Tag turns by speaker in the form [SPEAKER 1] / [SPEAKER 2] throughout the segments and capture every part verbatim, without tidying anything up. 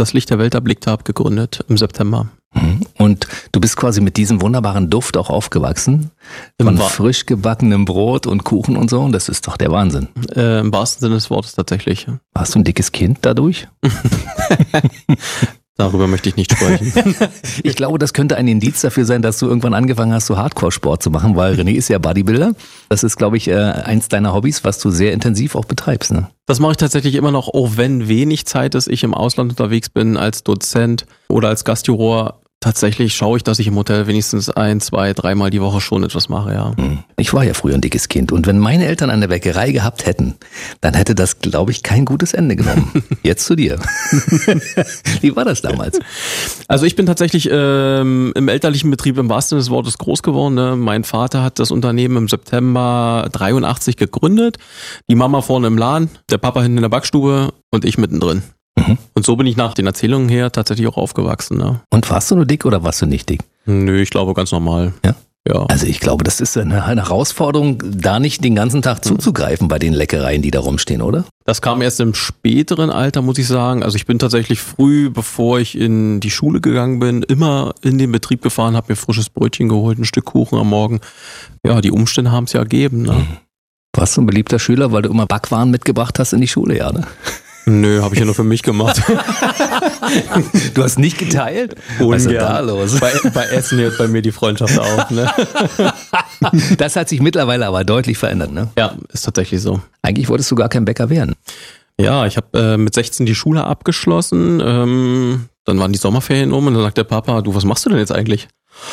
[SPEAKER 1] das Licht der Welt erblickt habe, gegründet im September.
[SPEAKER 2] Und du bist quasi mit diesem wunderbaren Duft auch aufgewachsen, von frisch gebackenem Brot und Kuchen und so, und das ist doch der Wahnsinn.
[SPEAKER 1] Äh, Im wahrsten Sinne des Wortes tatsächlich.
[SPEAKER 2] Warst du ein dickes Kind dadurch?
[SPEAKER 1] Darüber möchte ich nicht sprechen.
[SPEAKER 2] Ich glaube, das könnte ein Indiz dafür sein, dass du irgendwann angefangen hast, so Hardcore-Sport zu machen, weil René ist ja Bodybuilder. Das ist, glaube ich, eins deiner Hobbys, was du sehr intensiv auch betreibst, ne?
[SPEAKER 1] Das mache ich tatsächlich immer noch, auch wenn wenig Zeit ist, ich im Ausland unterwegs bin als Dozent oder als Gastjuror. Tatsächlich schaue ich, dass ich im Hotel wenigstens ein, zwei, dreimal die Woche schon etwas mache, ja.
[SPEAKER 2] Ich war ja früher ein dickes Kind und wenn meine Eltern eine Bäckerei gehabt hätten, dann hätte das, glaube ich, kein gutes Ende genommen. Jetzt zu dir. Wie war das damals?
[SPEAKER 1] Also ich bin tatsächlich ähm, im elterlichen Betrieb im wahrsten Sinne des Wortes groß geworden. Ne? Mein Vater hat das Unternehmen im September dreiundachtzig gegründet. Die Mama vorne im Laden, der Papa hinten in der Backstube und ich mittendrin. Mhm. Und so bin ich nach den Erzählungen her tatsächlich auch aufgewachsen. Ne?
[SPEAKER 2] Und warst du nur dick oder warst du nicht dick?
[SPEAKER 1] Nö, ich glaube ganz normal.
[SPEAKER 2] Ja?
[SPEAKER 1] Ja.
[SPEAKER 2] Also ich glaube, das ist eine, eine Herausforderung, da nicht den ganzen Tag zuzugreifen bei den Leckereien, die da rumstehen, oder?
[SPEAKER 1] Das kam erst im späteren Alter, muss ich sagen. Also ich bin tatsächlich früh, bevor ich in die Schule gegangen bin, immer in den Betrieb gefahren, habe mir frisches Brötchen geholt, ein Stück Kuchen am Morgen. Ja, die Umstände haben es ja ergeben. Ne?
[SPEAKER 2] Warst du ein beliebter Schüler, weil du immer Backwaren mitgebracht hast in die Schule, ja, ne?
[SPEAKER 1] Nö, habe ich ja nur für mich gemacht.
[SPEAKER 2] Du hast nicht geteilt?
[SPEAKER 1] Was ist denn da los? Bei, bei Essen hört bei mir die Freundschaft auf. Ne?
[SPEAKER 2] Das hat sich mittlerweile aber deutlich verändert, ne?
[SPEAKER 1] Ja, ist tatsächlich so.
[SPEAKER 2] Eigentlich wolltest du gar kein Bäcker werden.
[SPEAKER 1] Ja, ich habe äh, mit sechzehn die Schule abgeschlossen. Ähm, dann waren die Sommerferien um und dann sagt der Papa, du, was machst du denn jetzt eigentlich?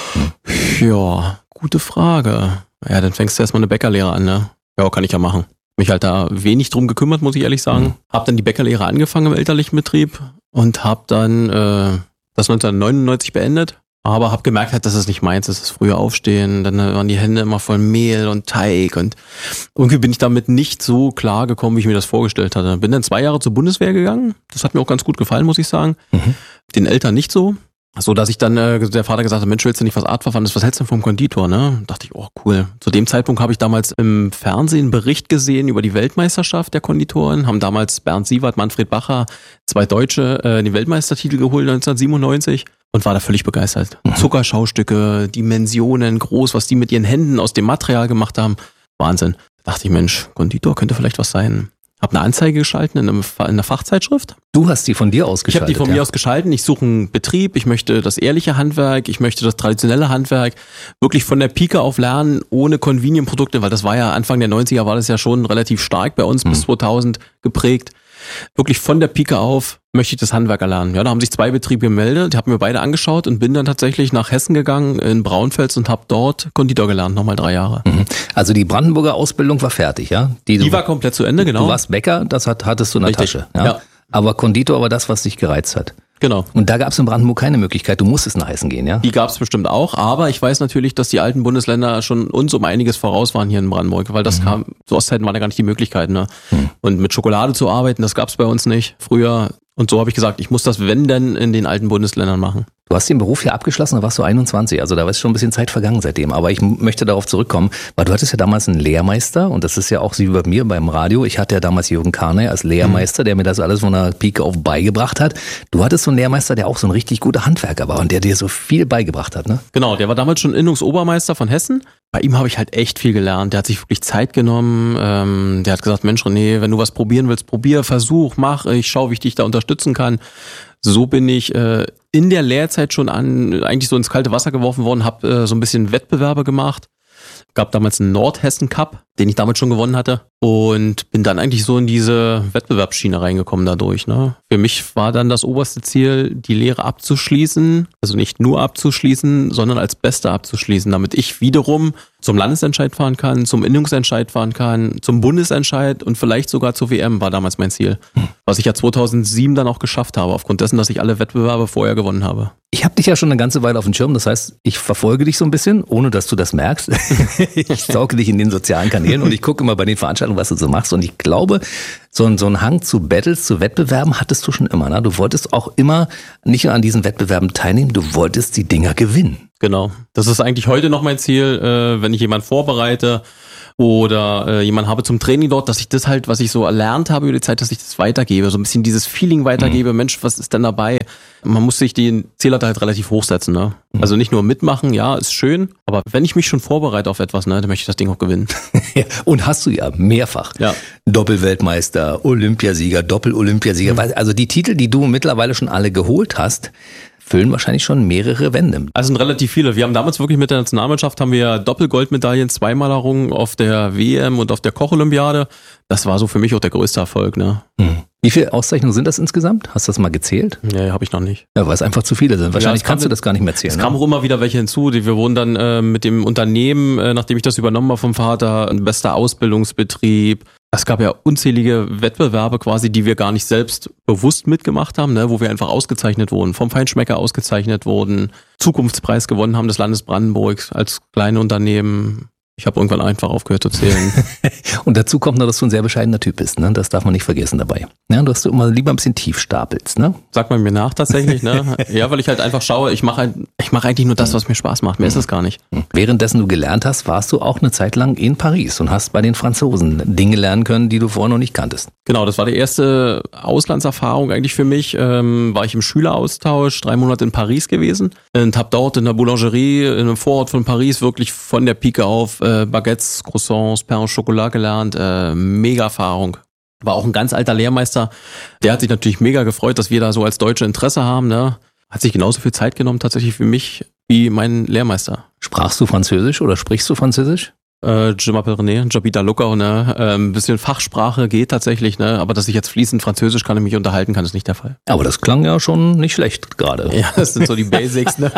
[SPEAKER 1] Hm. Ja, gute Frage. Ja, dann fängst du erstmal eine Bäckerlehre an, ne? Ja, kann ich ja machen. Mich halt da wenig drum gekümmert, muss ich ehrlich sagen. Mhm. Hab dann die Bäckerlehre angefangen im elterlichen Betrieb und hab dann äh, das neunzehnhundertneunundneunzig beendet. Aber hab gemerkt, halt, dass es nicht meins ist, das frühe Aufstehen. Dann waren die Hände immer voll Mehl und Teig und irgendwie bin ich damit nicht so klar gekommen, wie ich mir das vorgestellt hatte. Bin dann zwei Jahre zur Bundeswehr gegangen. Das hat mir auch ganz gut gefallen, muss ich sagen. Mhm. Den Eltern nicht so. So, dass ich dann, äh, der Vater gesagt hat, Mensch, willst du nicht was Artverwandtes, was hältst du denn vom Konditor, ne? Dachte ich, oh, cool. Zu dem Zeitpunkt habe ich damals im Fernsehen einen Bericht gesehen über die Weltmeisterschaft der Konditoren, haben damals Bernd Sievert, Manfred Bacher, zwei Deutsche, äh, den Weltmeistertitel geholt neunzehnhundertsiebenundneunzig und war da völlig begeistert. Mhm. Zuckerschaustücke, Dimensionen, groß, was die mit ihren Händen aus dem Material gemacht haben. Wahnsinn. Da dachte ich, Mensch, Konditor könnte vielleicht was sein. Hab eine Anzeige geschalten in, einem, in einer Fachzeitschrift.
[SPEAKER 2] Du hast die von dir ausgeschaltet?
[SPEAKER 1] Ich habe die von
[SPEAKER 2] ja.
[SPEAKER 1] mir aus geschalten. Ich suche einen Betrieb, ich möchte das ehrliche Handwerk, ich möchte das traditionelle Handwerk wirklich von der Pike auf lernen, ohne Convenient-Produkte, weil das war ja Anfang der neunziger, war das ja schon relativ stark bei uns, mhm. bis zweitausend geprägt. Wirklich von der Pike auf möchte ich das Handwerk erlernen. Ja, da haben sich zwei Betriebe gemeldet, die haben mir beide angeschaut und bin dann tatsächlich nach Hessen gegangen, in Braunfels und habe dort Konditor gelernt, nochmal drei Jahre.
[SPEAKER 2] Mhm. Also die Brandenburger Ausbildung war fertig, ja?
[SPEAKER 1] Die,
[SPEAKER 2] die
[SPEAKER 1] du, war komplett zu Ende, genau.
[SPEAKER 2] Du warst Bäcker, das hat, hattest du in der
[SPEAKER 1] Richtig.
[SPEAKER 2] Tasche. Ja?
[SPEAKER 1] Ja.
[SPEAKER 2] Aber Konditor war das, was dich gereizt hat.
[SPEAKER 1] Genau.
[SPEAKER 2] Und da gab es in Brandenburg keine Möglichkeit, du musstest nach Hessen gehen, ja?
[SPEAKER 1] Die gab es bestimmt auch, aber ich weiß natürlich, dass die alten Bundesländer schon uns um einiges voraus waren hier in Brandenburg, weil das mhm. kam, zu Ostzeiten waren ja gar nicht die Möglichkeit, ne? Mhm. Und mit Schokolade zu arbeiten, das gab es bei uns nicht früher. Und so habe ich gesagt, ich muss das, wenn denn, in den alten Bundesländern machen.
[SPEAKER 2] Du hast den Beruf ja abgeschlossen, da warst du einundzwanzig, also da ist schon ein bisschen Zeit vergangen seitdem. Aber ich möchte darauf zurückkommen, weil du hattest ja damals einen Lehrmeister und das ist ja auch so wie bei mir beim Radio. Ich hatte ja damals Jürgen Karney als Lehrmeister, der mir das alles von der Pike auf beigebracht hat. Du hattest so einen Lehrmeister, der auch so ein richtig guter Handwerker war und der dir so viel beigebracht hat, ne?
[SPEAKER 1] Genau, der war damals schon Innungsobermeister von Hessen. Bei ihm habe ich halt echt viel gelernt. Der hat sich wirklich Zeit genommen. Ähm, der hat gesagt, Mensch René, wenn du was probieren willst, probier, versuch, mach. Ich schau, wie ich dich da unterstützen kann. So bin ich äh, in der Lehrzeit schon an eigentlich so ins kalte Wasser geworfen worden, habe äh, so ein bisschen Wettbewerbe gemacht. Gab damals einen Nordhessen Cup, den ich damals schon gewonnen hatte und bin dann eigentlich so in diese Wettbewerbsschiene reingekommen dadurch. Ne? Für mich war dann das oberste Ziel, die Lehre abzuschließen, also nicht nur abzuschließen, sondern als Beste abzuschließen, damit ich wiederum zum Landesentscheid fahren kann, zum Innungsentscheid fahren kann, zum Bundesentscheid und vielleicht sogar zur W M war damals mein Ziel. Was ich ja zweitausendsieben dann auch geschafft habe, aufgrund dessen, dass ich alle Wettbewerbe vorher gewonnen habe.
[SPEAKER 2] Ich habe dich ja schon eine ganze Weile auf dem Schirm, das heißt, ich verfolge dich so ein bisschen, ohne dass du das merkst. Ich sauge dich in den sozialen Kanälen und ich gucke immer bei den Veranstaltungen, was du so machst. Und ich glaube, so ein, so ein Hang zu Battles, zu Wettbewerben hattest du schon immer. Ne? Du wolltest auch immer nicht nur an diesen Wettbewerben teilnehmen, du wolltest die Dinger gewinnen.
[SPEAKER 1] Genau. Das ist eigentlich heute noch mein Ziel, äh, wenn ich jemanden vorbereite oder äh, jemand habe zum Training dort, dass ich das halt, was ich so erlernt habe über die Zeit, dass ich das weitergebe, so ein bisschen dieses Feeling weitergebe, mhm. Mensch, was ist denn dabei? Man muss sich den Zähler halt relativ hochsetzen, ne? Mhm. Also nicht nur mitmachen, ja, ist schön, aber wenn ich mich schon vorbereite auf etwas, ne, dann möchte ich das Ding auch gewinnen.
[SPEAKER 2] Ja, und hast du ja mehrfach.
[SPEAKER 1] Ja.
[SPEAKER 2] Doppelweltmeister, Olympiasieger, Doppel-Olympiasieger, mhm. also die Titel, die du mittlerweile schon alle geholt hast, füllen wahrscheinlich schon mehrere Wände.
[SPEAKER 1] Also sind relativ viele. Wir haben damals wirklich mit der Nationalmannschaft haben wir Doppelgoldmedaillen zweimal errungen auf der W M und auf der Koch-Olympiade. Das war so für mich auch der größte Erfolg, ne?
[SPEAKER 2] Hm. Wie viele Auszeichnungen sind das insgesamt? Hast du das mal gezählt?
[SPEAKER 1] Nee, habe ich noch nicht.
[SPEAKER 2] Ja, weil es einfach zu viele sind. Wahrscheinlich ja, kannst du das gar nicht mehr zählen.
[SPEAKER 1] Es kamen auch immer wieder welche hinzu. Wir wurden dann äh, mit dem Unternehmen, äh, nachdem ich das übernommen habe vom Vater, ein bester Ausbildungsbetrieb. Es gab ja unzählige Wettbewerbe quasi, die wir gar nicht selbst bewusst mitgemacht haben, ne, wo wir einfach ausgezeichnet wurden, vom Feinschmecker ausgezeichnet wurden, Zukunftspreis gewonnen haben des Landes Brandenburg als kleine Unternehmen. Ich habe irgendwann einfach aufgehört zu zählen.
[SPEAKER 2] Und dazu kommt noch, dass du ein sehr bescheidener Typ bist, ne? Das darf man nicht vergessen dabei. Ja, dass du immer lieber ein bisschen tief stapelst, ne?
[SPEAKER 1] Sagt man mir nach tatsächlich, ne? Ja, weil ich halt einfach schaue, ich mache halt, ich mache eigentlich nur das, was mir Spaß macht. Mehr ist es gar nicht.
[SPEAKER 2] Währenddessen du gelernt hast, warst du auch eine Zeit lang in Paris und hast bei den Franzosen Dinge lernen können, die du vorher noch nicht kanntest.
[SPEAKER 1] Genau, das war die erste Auslandserfahrung eigentlich für mich. Ähm, war ich im Schüleraustausch, drei Monate in Paris gewesen und habe dort in der Boulangerie in einem Vorort von Paris wirklich von der Pike auf äh, Baguettes, Croissants, Pain au Chocolat gelernt. Äh, mega Erfahrung. War auch ein ganz alter Lehrmeister. Der hat sich natürlich mega gefreut, dass wir da so als Deutsche Interesse haben. Ne? Hat sich genauso viel Zeit genommen tatsächlich für mich wie mein Lehrmeister.
[SPEAKER 2] Sprachst du Französisch oder sprichst du Französisch?
[SPEAKER 1] Äh, Je m'appelle René, j'habite à Lucca, ne? Äh, ein bisschen Fachsprache geht tatsächlich, ne? Aber dass ich jetzt fließend Französisch kann und mich unterhalten kann, ist nicht der Fall.
[SPEAKER 2] Aber das klang ja schon nicht schlecht gerade.
[SPEAKER 1] Ja, das sind so die Basics, ne?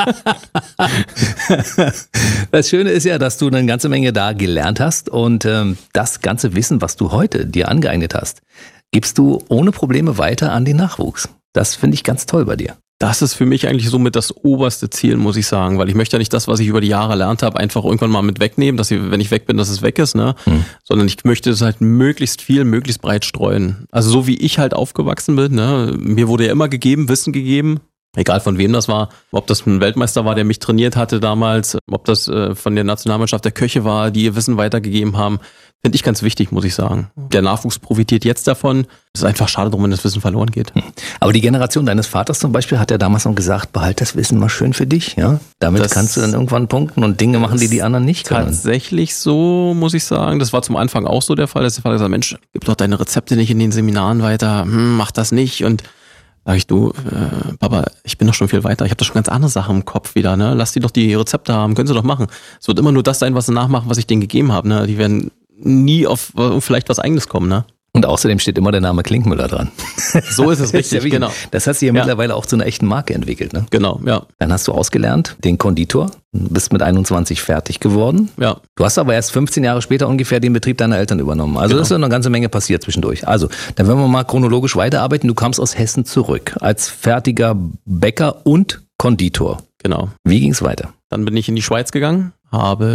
[SPEAKER 2] Das Schöne ist ja, dass du eine ganze Menge da gelernt hast und ähm, das ganze Wissen, was du heute dir angeeignet hast, gibst du ohne Probleme weiter an den Nachwuchs. Das finde ich ganz toll bei dir.
[SPEAKER 1] Das ist für mich eigentlich somit das oberste Ziel, muss ich sagen, weil ich möchte ja nicht das, was ich über die Jahre erlernt habe, einfach irgendwann mal mit wegnehmen, dass ich, wenn ich weg bin, dass es weg ist, ne? Hm. Sondern ich möchte es halt möglichst viel, möglichst breit streuen. Also so wie ich halt aufgewachsen bin, ne? Mir wurde ja immer gegeben, Wissen gegeben, egal von wem das war, ob das ein Weltmeister war, der mich trainiert hatte damals, ob das äh, von der Nationalmannschaft der Köche war, die ihr Wissen weitergegeben haben. Finde ich ganz wichtig, muss ich sagen. Der Nachwuchs profitiert jetzt davon. Es ist einfach schade drum, wenn das Wissen verloren geht.
[SPEAKER 2] Aber die Generation deines Vaters zum Beispiel hat ja damals noch gesagt, behalt das Wissen mal schön für dich. Ja, damit das kannst du dann irgendwann punkten und Dinge machen, die die anderen nicht können.
[SPEAKER 1] Tatsächlich so, muss ich sagen. Das war zum Anfang auch so der Fall, dass der Vater gesagt hat, Mensch, gib doch deine Rezepte nicht in den Seminaren weiter. Hm, mach das nicht. Und sag ich, du, äh, Papa, ich bin doch schon viel weiter. Ich habe doch schon ganz andere Sachen im Kopf wieder. Ne? Lass die doch die Rezepte haben. Können sie doch machen. Es wird immer nur das sein, was sie nachmachen, was ich denen gegeben habe. Ne? Die werden nie auf vielleicht was Eigenes kommen, ne?
[SPEAKER 2] Und außerdem steht immer der Name Klinkmüller dran.
[SPEAKER 1] So ist es richtig,
[SPEAKER 2] ja
[SPEAKER 1] genau.
[SPEAKER 2] Das hat sich ja, ja mittlerweile auch zu einer echten Marke entwickelt, ne?
[SPEAKER 1] Genau, ja.
[SPEAKER 2] Dann hast du ausgelernt, den Konditor, bist mit einundzwanzig fertig geworden.
[SPEAKER 1] Ja.
[SPEAKER 2] Du hast aber erst fünfzehn Jahre später ungefähr den Betrieb deiner Eltern übernommen. Also genau. Das ist eine ganze Menge passiert zwischendurch. Also, dann werden wir mal chronologisch weiterarbeiten. Du kamst aus Hessen zurück als fertiger Bäcker und Konditor.
[SPEAKER 1] Genau.
[SPEAKER 2] Wie ging's weiter?
[SPEAKER 1] Dann bin ich in die Schweiz gegangen, habe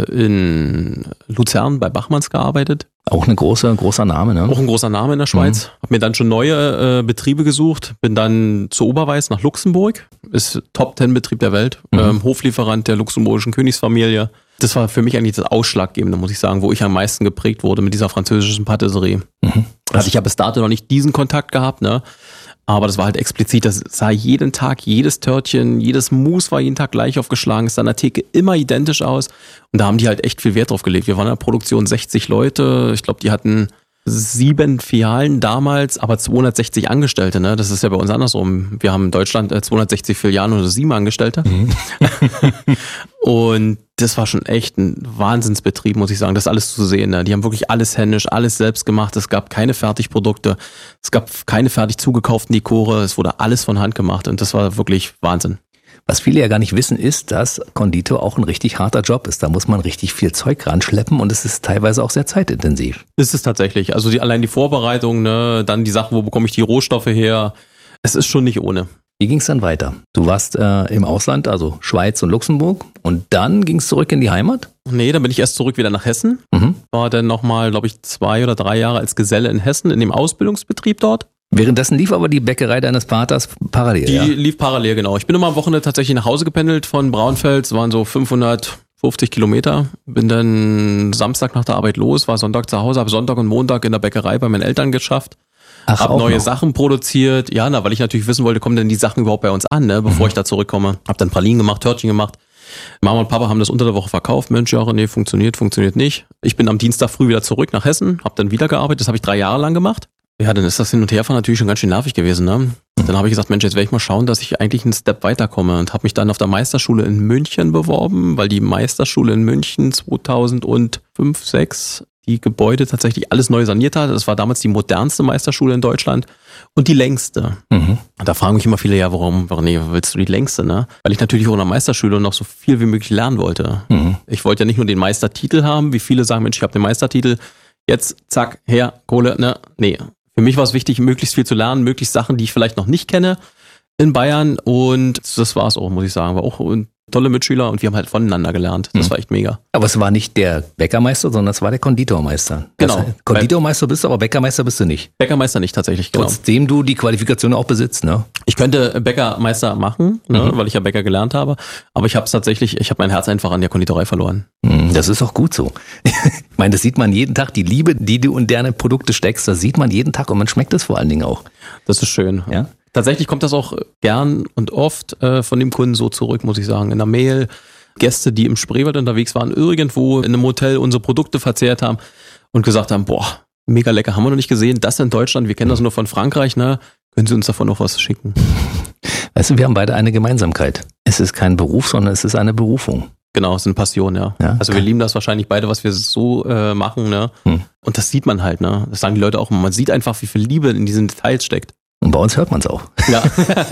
[SPEAKER 1] in Luzern bei Bachmanns gearbeitet.
[SPEAKER 2] Auch ein großer, großer Name, ne?
[SPEAKER 1] Auch ein großer Name in der Schweiz. Mhm. Hab mir dann schon neue äh, Betriebe gesucht, bin dann zu Oberweiß nach Luxemburg, ist Top-Ten-Betrieb der Welt, mhm. ähm, Hoflieferant der luxemburgischen Königsfamilie. Das war für mich eigentlich das Ausschlaggebende, muss ich sagen, wo ich am meisten geprägt wurde mit dieser französischen Patisserie. Mhm. Also ich habe bis dato noch nicht diesen Kontakt gehabt, ne? Aber das war halt explizit, das sah jeden Tag, jedes Törtchen, jedes Mousse war jeden Tag gleich aufgeschlagen, es sah an der Theke immer identisch aus. Und da haben die halt echt viel Wert drauf gelegt. Wir waren in der Produktion sechzig Leute, ich glaube, die hatten sieben Filialen damals, aber zweihundertsechzig Angestellte, ne? Das ist ja bei uns andersrum. Wir haben in Deutschland zweihundertsechzig Filialen oder sieben Angestellte. Mhm. Und das war schon echt ein Wahnsinnsbetrieb, muss ich sagen, das alles zu sehen. Ne? Die haben wirklich alles händisch, alles selbst gemacht. Es gab keine Fertigprodukte, es gab keine fertig zugekauften Dekore, es wurde alles von Hand gemacht und das war wirklich Wahnsinn.
[SPEAKER 2] Was viele ja gar nicht wissen, ist, dass Konditor auch ein richtig harter Job ist. Da muss man richtig viel Zeug ranschleppen und es ist teilweise auch sehr zeitintensiv.
[SPEAKER 1] Ist es tatsächlich. Also die, allein die Vorbereitung, ne, dann die Sachen, wo bekomme ich die Rohstoffe her. Es ist schon nicht ohne.
[SPEAKER 2] Wie ging es dann weiter? Du warst äh, im Ausland, also Schweiz und Luxemburg und dann ging es zurück in die Heimat?
[SPEAKER 1] Nee, dann bin ich erst zurück wieder nach Hessen. Mhm. War dann nochmal, glaube ich, zwei oder drei Jahre als Geselle in Hessen in dem Ausbildungsbetrieb dort.
[SPEAKER 2] Währenddessen lief aber die Bäckerei deines Vaters parallel,
[SPEAKER 1] Die
[SPEAKER 2] ja?
[SPEAKER 1] lief parallel, genau. Ich bin immer am Wochenende tatsächlich nach Hause gependelt von Braunfels. Es waren so fünfhundert fünfzig Kilometer. Bin dann Samstag nach der Arbeit los, war Sonntag zu Hause, habe Sonntag und Montag in der Bäckerei bei meinen Eltern geschafft.
[SPEAKER 2] Ach,
[SPEAKER 1] Hab neue
[SPEAKER 2] noch.
[SPEAKER 1] Sachen produziert. Ja, na, weil ich natürlich wissen wollte, kommen denn die Sachen überhaupt bei uns an, ne, bevor
[SPEAKER 2] Mhm.
[SPEAKER 1] ich da zurückkomme. Hab dann Pralinen gemacht, Törtchen gemacht. Mama und Papa haben das unter der Woche verkauft. Mensch, ja, nee, funktioniert, funktioniert nicht. Ich bin am Dienstag früh wieder zurück nach Hessen, hab dann wieder gearbeitet. Das habe ich drei Jahre lang gemacht. Ja, dann ist das Hin- und Herfahren natürlich schon ganz schön nervig gewesen, ne? Dann habe ich gesagt, Mensch, jetzt werde ich mal schauen, dass ich eigentlich einen Step weiterkomme und habe mich dann auf der Meisterschule in München beworben, weil die Meisterschule in München zweitausendfünf, sechs die Gebäude tatsächlich alles neu saniert hat. Das war damals die modernste Meisterschule in Deutschland und die längste.
[SPEAKER 2] Mhm.
[SPEAKER 1] Da fragen mich immer viele, ja, warum, warum nee, willst du die längste, ne? Weil ich natürlich auch in der Meisterschule noch so viel wie möglich lernen wollte.
[SPEAKER 2] Mhm.
[SPEAKER 1] Ich wollte ja nicht nur den Meistertitel haben, wie viele sagen, Mensch, ich habe den Meistertitel, jetzt zack, her, Kohle, ne? Nee. Für mich war es wichtig, möglichst viel zu lernen, möglichst Sachen, die ich vielleicht noch nicht kenne in Bayern und das war es auch, muss ich sagen. War auch tolle Mitschüler und wir haben halt voneinander gelernt. Das
[SPEAKER 2] Mhm.
[SPEAKER 1] war echt mega.
[SPEAKER 2] Aber es war nicht der Bäckermeister, sondern es war der Konditormeister.
[SPEAKER 1] Genau.
[SPEAKER 2] Das heißt, Konditormeister bist du, aber Bäckermeister bist du nicht.
[SPEAKER 1] Bäckermeister nicht tatsächlich, genau.
[SPEAKER 2] Trotzdem du die Qualifikation auch besitzt, ne?
[SPEAKER 1] Ich könnte Bäckermeister machen, ne,
[SPEAKER 2] Mhm.
[SPEAKER 1] weil ich ja Bäcker gelernt habe, aber ich habe es tatsächlich, ich habe mein Herz einfach an der Konditorei verloren.
[SPEAKER 2] Mhm, das ist auch gut so. Ich meine, das sieht man jeden Tag, die Liebe, die du in deine Produkte steckst, das sieht man jeden Tag und man schmeckt es vor allen Dingen auch.
[SPEAKER 1] Das ist schön.
[SPEAKER 2] Ja?
[SPEAKER 1] Tatsächlich kommt das auch gern und oft äh, von dem Kunden so zurück, muss ich sagen. In der Mail, Gäste, die im Spreewald unterwegs waren, irgendwo in einem Hotel unsere Produkte verzehrt haben und gesagt haben, boah, mega lecker, haben wir noch nicht gesehen, das in Deutschland, wir kennen das nur von Frankreich, ne? Können Sie uns davon noch was schicken?
[SPEAKER 2] Weißt du, wir haben beide eine Gemeinsamkeit. Es ist kein Beruf, sondern es ist eine Berufung.
[SPEAKER 1] Genau, es ist eine Passion, ja.
[SPEAKER 2] Ja,
[SPEAKER 1] also wir lieben das wahrscheinlich beide, was wir so äh, machen, ne?
[SPEAKER 2] Hm.
[SPEAKER 1] Und das sieht man halt, ne? Das sagen die Leute auch immer. Man sieht einfach, wie viel Liebe in diesen Details steckt.
[SPEAKER 2] Und bei uns hört man es auch.
[SPEAKER 1] Ja.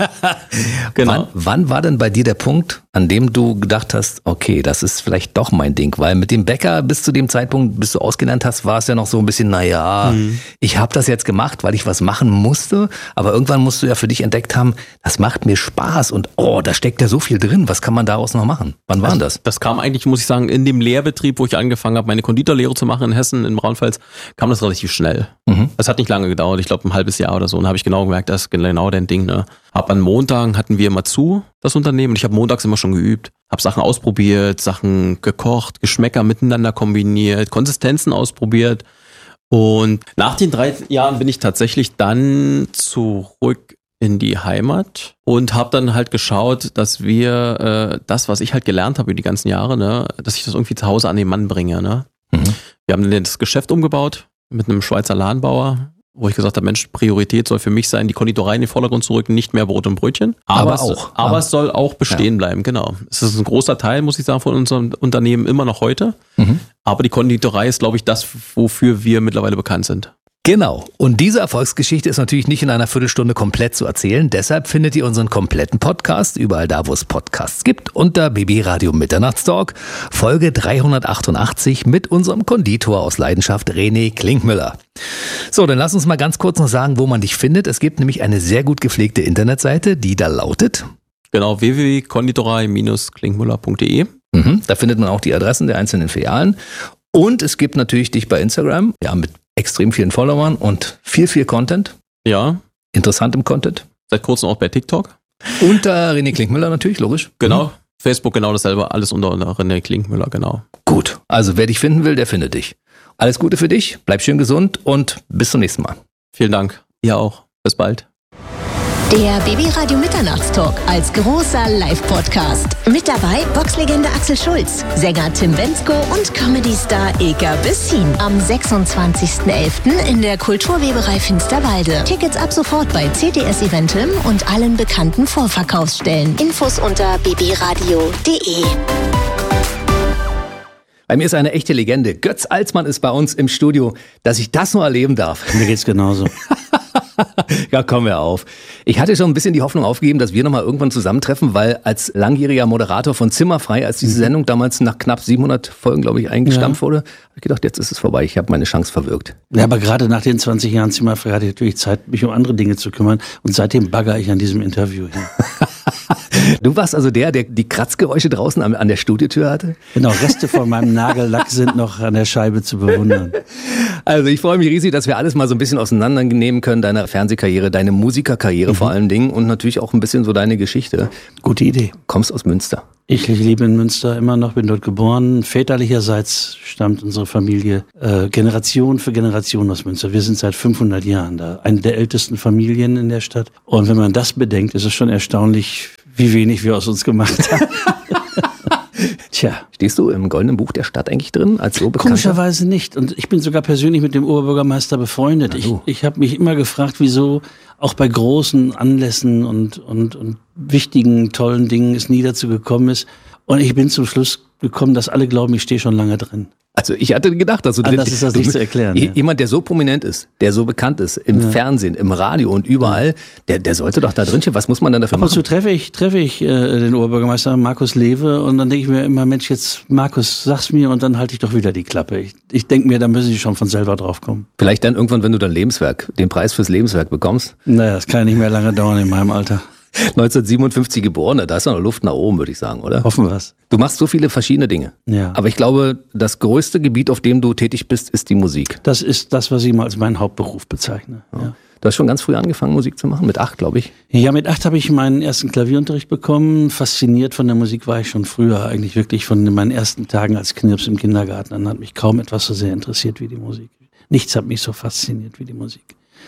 [SPEAKER 1] Genau.
[SPEAKER 2] Wann, wann war denn bei dir der Punkt, an dem du gedacht hast, okay, das ist vielleicht doch mein Ding? Weil mit dem Bäcker bis zu dem Zeitpunkt, bis du ausgelernt hast, war es ja noch so ein bisschen, naja,
[SPEAKER 1] Mhm.
[SPEAKER 2] ich habe das jetzt gemacht, weil ich was machen musste. Aber irgendwann musst du ja für dich entdeckt haben, das macht mir Spaß und oh, da steckt ja so viel drin. Was kann man daraus noch machen? Wann war denn das?
[SPEAKER 1] Das kam eigentlich, muss ich sagen, in dem Lehrbetrieb, wo ich angefangen habe, meine Konditorlehre zu machen in Hessen, in Braunfels, kam das relativ schnell.
[SPEAKER 2] Mhm.
[SPEAKER 1] Das hat nicht lange gedauert, ich glaube ein halbes Jahr oder so. Und da habe ich genau gemerkt, das ist genau dein Ding. Ne? Hab an Montagen hatten wir immer zu, das Unternehmen. Und ich habe montags immer schon geübt. Habe Sachen ausprobiert, Sachen gekocht, Geschmäcker miteinander kombiniert, Konsistenzen ausprobiert. Und nach den drei Jahren bin ich tatsächlich dann zurück in die Heimat und habe dann halt geschaut, dass wir äh, das, was ich halt gelernt habe über die ganzen Jahre, ne, dass ich das irgendwie zu Hause an den Mann bringe. Ne?
[SPEAKER 2] Mhm.
[SPEAKER 1] Wir haben dann das Geschäft umgebaut mit einem Schweizer Ladenbauer, wo ich gesagt habe, Mensch, Priorität soll für mich sein, die Konditorei in den Vordergrund zu rücken, nicht mehr Brot und Brötchen.
[SPEAKER 2] Aber
[SPEAKER 1] es,
[SPEAKER 2] auch.
[SPEAKER 1] Aber
[SPEAKER 2] Aber-
[SPEAKER 1] es soll auch bestehen
[SPEAKER 2] Ja.
[SPEAKER 1] bleiben, genau. Es ist ein großer Teil, muss ich sagen, von unserem Unternehmen immer noch heute.
[SPEAKER 2] Mhm.
[SPEAKER 1] Aber die Konditorei ist, glaube ich, das, wofür wir mittlerweile bekannt sind.
[SPEAKER 2] Genau. Und diese Erfolgsgeschichte ist natürlich nicht in einer Viertelstunde komplett zu erzählen. Deshalb findet ihr unseren kompletten Podcast überall da, wo es Podcasts gibt, unter B B Radio Mitternachtstalk, Folge dreihundertachtundachtzig mit unserem Konditor aus Leidenschaft, René Klinkmüller. So, dann lass uns mal ganz kurz noch sagen, wo man dich findet. Es gibt nämlich eine sehr gut gepflegte Internetseite, die da lautet.
[SPEAKER 1] Genau, w w w punkt konditorei Bindestrich klinkmüller punkt de.
[SPEAKER 2] Mhm, da findet man auch die Adressen der einzelnen Filialen. Und es gibt natürlich dich bei Instagram, ja, mit extrem vielen Followern und viel, viel Content.
[SPEAKER 1] Ja,
[SPEAKER 2] Interessantem Content.
[SPEAKER 1] seit kurzem auch bei TikTok.
[SPEAKER 2] Unter René Klinkmüller natürlich, logisch.
[SPEAKER 1] Genau.
[SPEAKER 2] Mhm.
[SPEAKER 1] Facebook genau dasselbe, alles unter René Klinkmüller, genau.
[SPEAKER 2] Gut, also wer dich finden will, der findet dich. Alles Gute für dich, bleib schön gesund und bis zum nächsten Mal.
[SPEAKER 1] Vielen Dank. Ihr auch. Bis bald.
[SPEAKER 3] Der B B Radio Mitternachtstalk als großer Live-Podcast. Mit dabei Boxlegende Axel Schulz, Sänger Tim Bendzko und Comedy-Star Ilka Bessin. Am sechsundzwanzigsten elften in der Kulturweberei Finsterwalde. Tickets ab sofort bei C T S Eventim und allen bekannten Vorverkaufsstellen. Infos unter b b radio punkt de.
[SPEAKER 2] Bei mir ist eine echte Legende. Götz Alsmann ist bei uns im Studio, dass ich das nur erleben darf.
[SPEAKER 4] Mir geht's genauso.
[SPEAKER 2] Ja, komm mir auf. Ich hatte schon ein bisschen die Hoffnung aufgegeben, dass wir nochmal irgendwann zusammentreffen, weil als langjähriger Moderator von Zimmerfrei, als diese Sendung damals nach knapp siebenhundert Folgen, glaube ich, eingestampft wurde, habe ich gedacht, jetzt ist es vorbei. Ich habe meine Chance verwirkt.
[SPEAKER 4] Ja, aber gerade nach den zwanzig Jahren Zimmerfrei hatte ich natürlich Zeit, mich um andere Dinge zu kümmern. Und seitdem bagger ich an diesem Interview hin.
[SPEAKER 2] Du warst also der, der die Kratzgeräusche draußen an, an der Studiotür hatte?
[SPEAKER 4] Genau, Reste von meinem Nagellack sind noch an der Scheibe zu bewundern.
[SPEAKER 2] Also ich freue mich riesig, dass wir alles mal so ein bisschen auseinandernehmen können, deine Fernsehkarriere, deine Musikerkarriere mhm. vor allen Dingen und natürlich auch ein bisschen so deine Geschichte.
[SPEAKER 4] Gute Idee.
[SPEAKER 2] Kommst aus Münster.
[SPEAKER 4] Ich lebe in Münster immer noch, bin dort geboren. Väterlicherseits stammt unsere Familie äh, Generation für Generation aus Münster. Wir sind seit fünfhundert Jahren da, eine der ältesten Familien in der Stadt. Und wenn man das bedenkt, ist es schon erstaunlich, wie wenig wir aus uns gemacht haben. Tja.
[SPEAKER 2] Stehst du im Goldenen Buch der Stadt eigentlich drin, als so Bekannter?
[SPEAKER 4] Komischerweise nicht. Und ich bin sogar persönlich mit dem Oberbürgermeister befreundet. Ich, ich habe mich immer gefragt, wieso auch bei großen Anlässen und, und, und wichtigen, tollen Dingen es nie dazu gekommen ist. Und ich bin zum Schluss gekommen, dass alle glauben, ich stehe schon lange drin.
[SPEAKER 2] Also ich hatte gedacht, dass du...
[SPEAKER 4] Anders ist das nicht zu erklären. Ja.
[SPEAKER 2] Jemand, der so prominent ist, der so bekannt ist, im ja. Fernsehen, im Radio und überall, der, der sollte doch da drin stehen. Was muss man dann dafür
[SPEAKER 4] Ab
[SPEAKER 2] machen?
[SPEAKER 4] und zu treffe ich, treffe ich äh, den Oberbürgermeister Markus Lewe und dann denke ich mir immer, Mensch, jetzt Markus, sag's mir und dann halte ich doch wieder die Klappe. Ich, ich denke mir, da müssen sie schon von selber drauf kommen.
[SPEAKER 2] Vielleicht dann irgendwann, wenn du dein Lebenswerk, den Preis fürs Lebenswerk bekommst?
[SPEAKER 4] Naja, das kann ja nicht mehr lange dauern in meinem Alter.
[SPEAKER 2] neunzehnhundertsiebenundfünfzig geboren, da ist noch Luft nach oben, würde ich sagen, oder?
[SPEAKER 4] Hoffen wir's.
[SPEAKER 2] Du machst so viele verschiedene Dinge.
[SPEAKER 4] Ja.
[SPEAKER 2] Aber ich glaube, das größte Gebiet, auf dem du tätig bist, ist die Musik.
[SPEAKER 4] Das ist das, was ich mal als meinen Hauptberuf bezeichne. Ja. Ja.
[SPEAKER 2] Du hast schon ganz früh angefangen, Musik zu machen, mit acht, glaube ich.
[SPEAKER 4] Ja, mit acht habe ich meinen ersten Klavierunterricht bekommen. Fasziniert von der Musik war ich schon früher, eigentlich wirklich von meinen ersten Tagen als Knirps im Kindergarten. Dann hat mich kaum etwas so sehr interessiert wie die Musik. Nichts hat mich so fasziniert wie die Musik.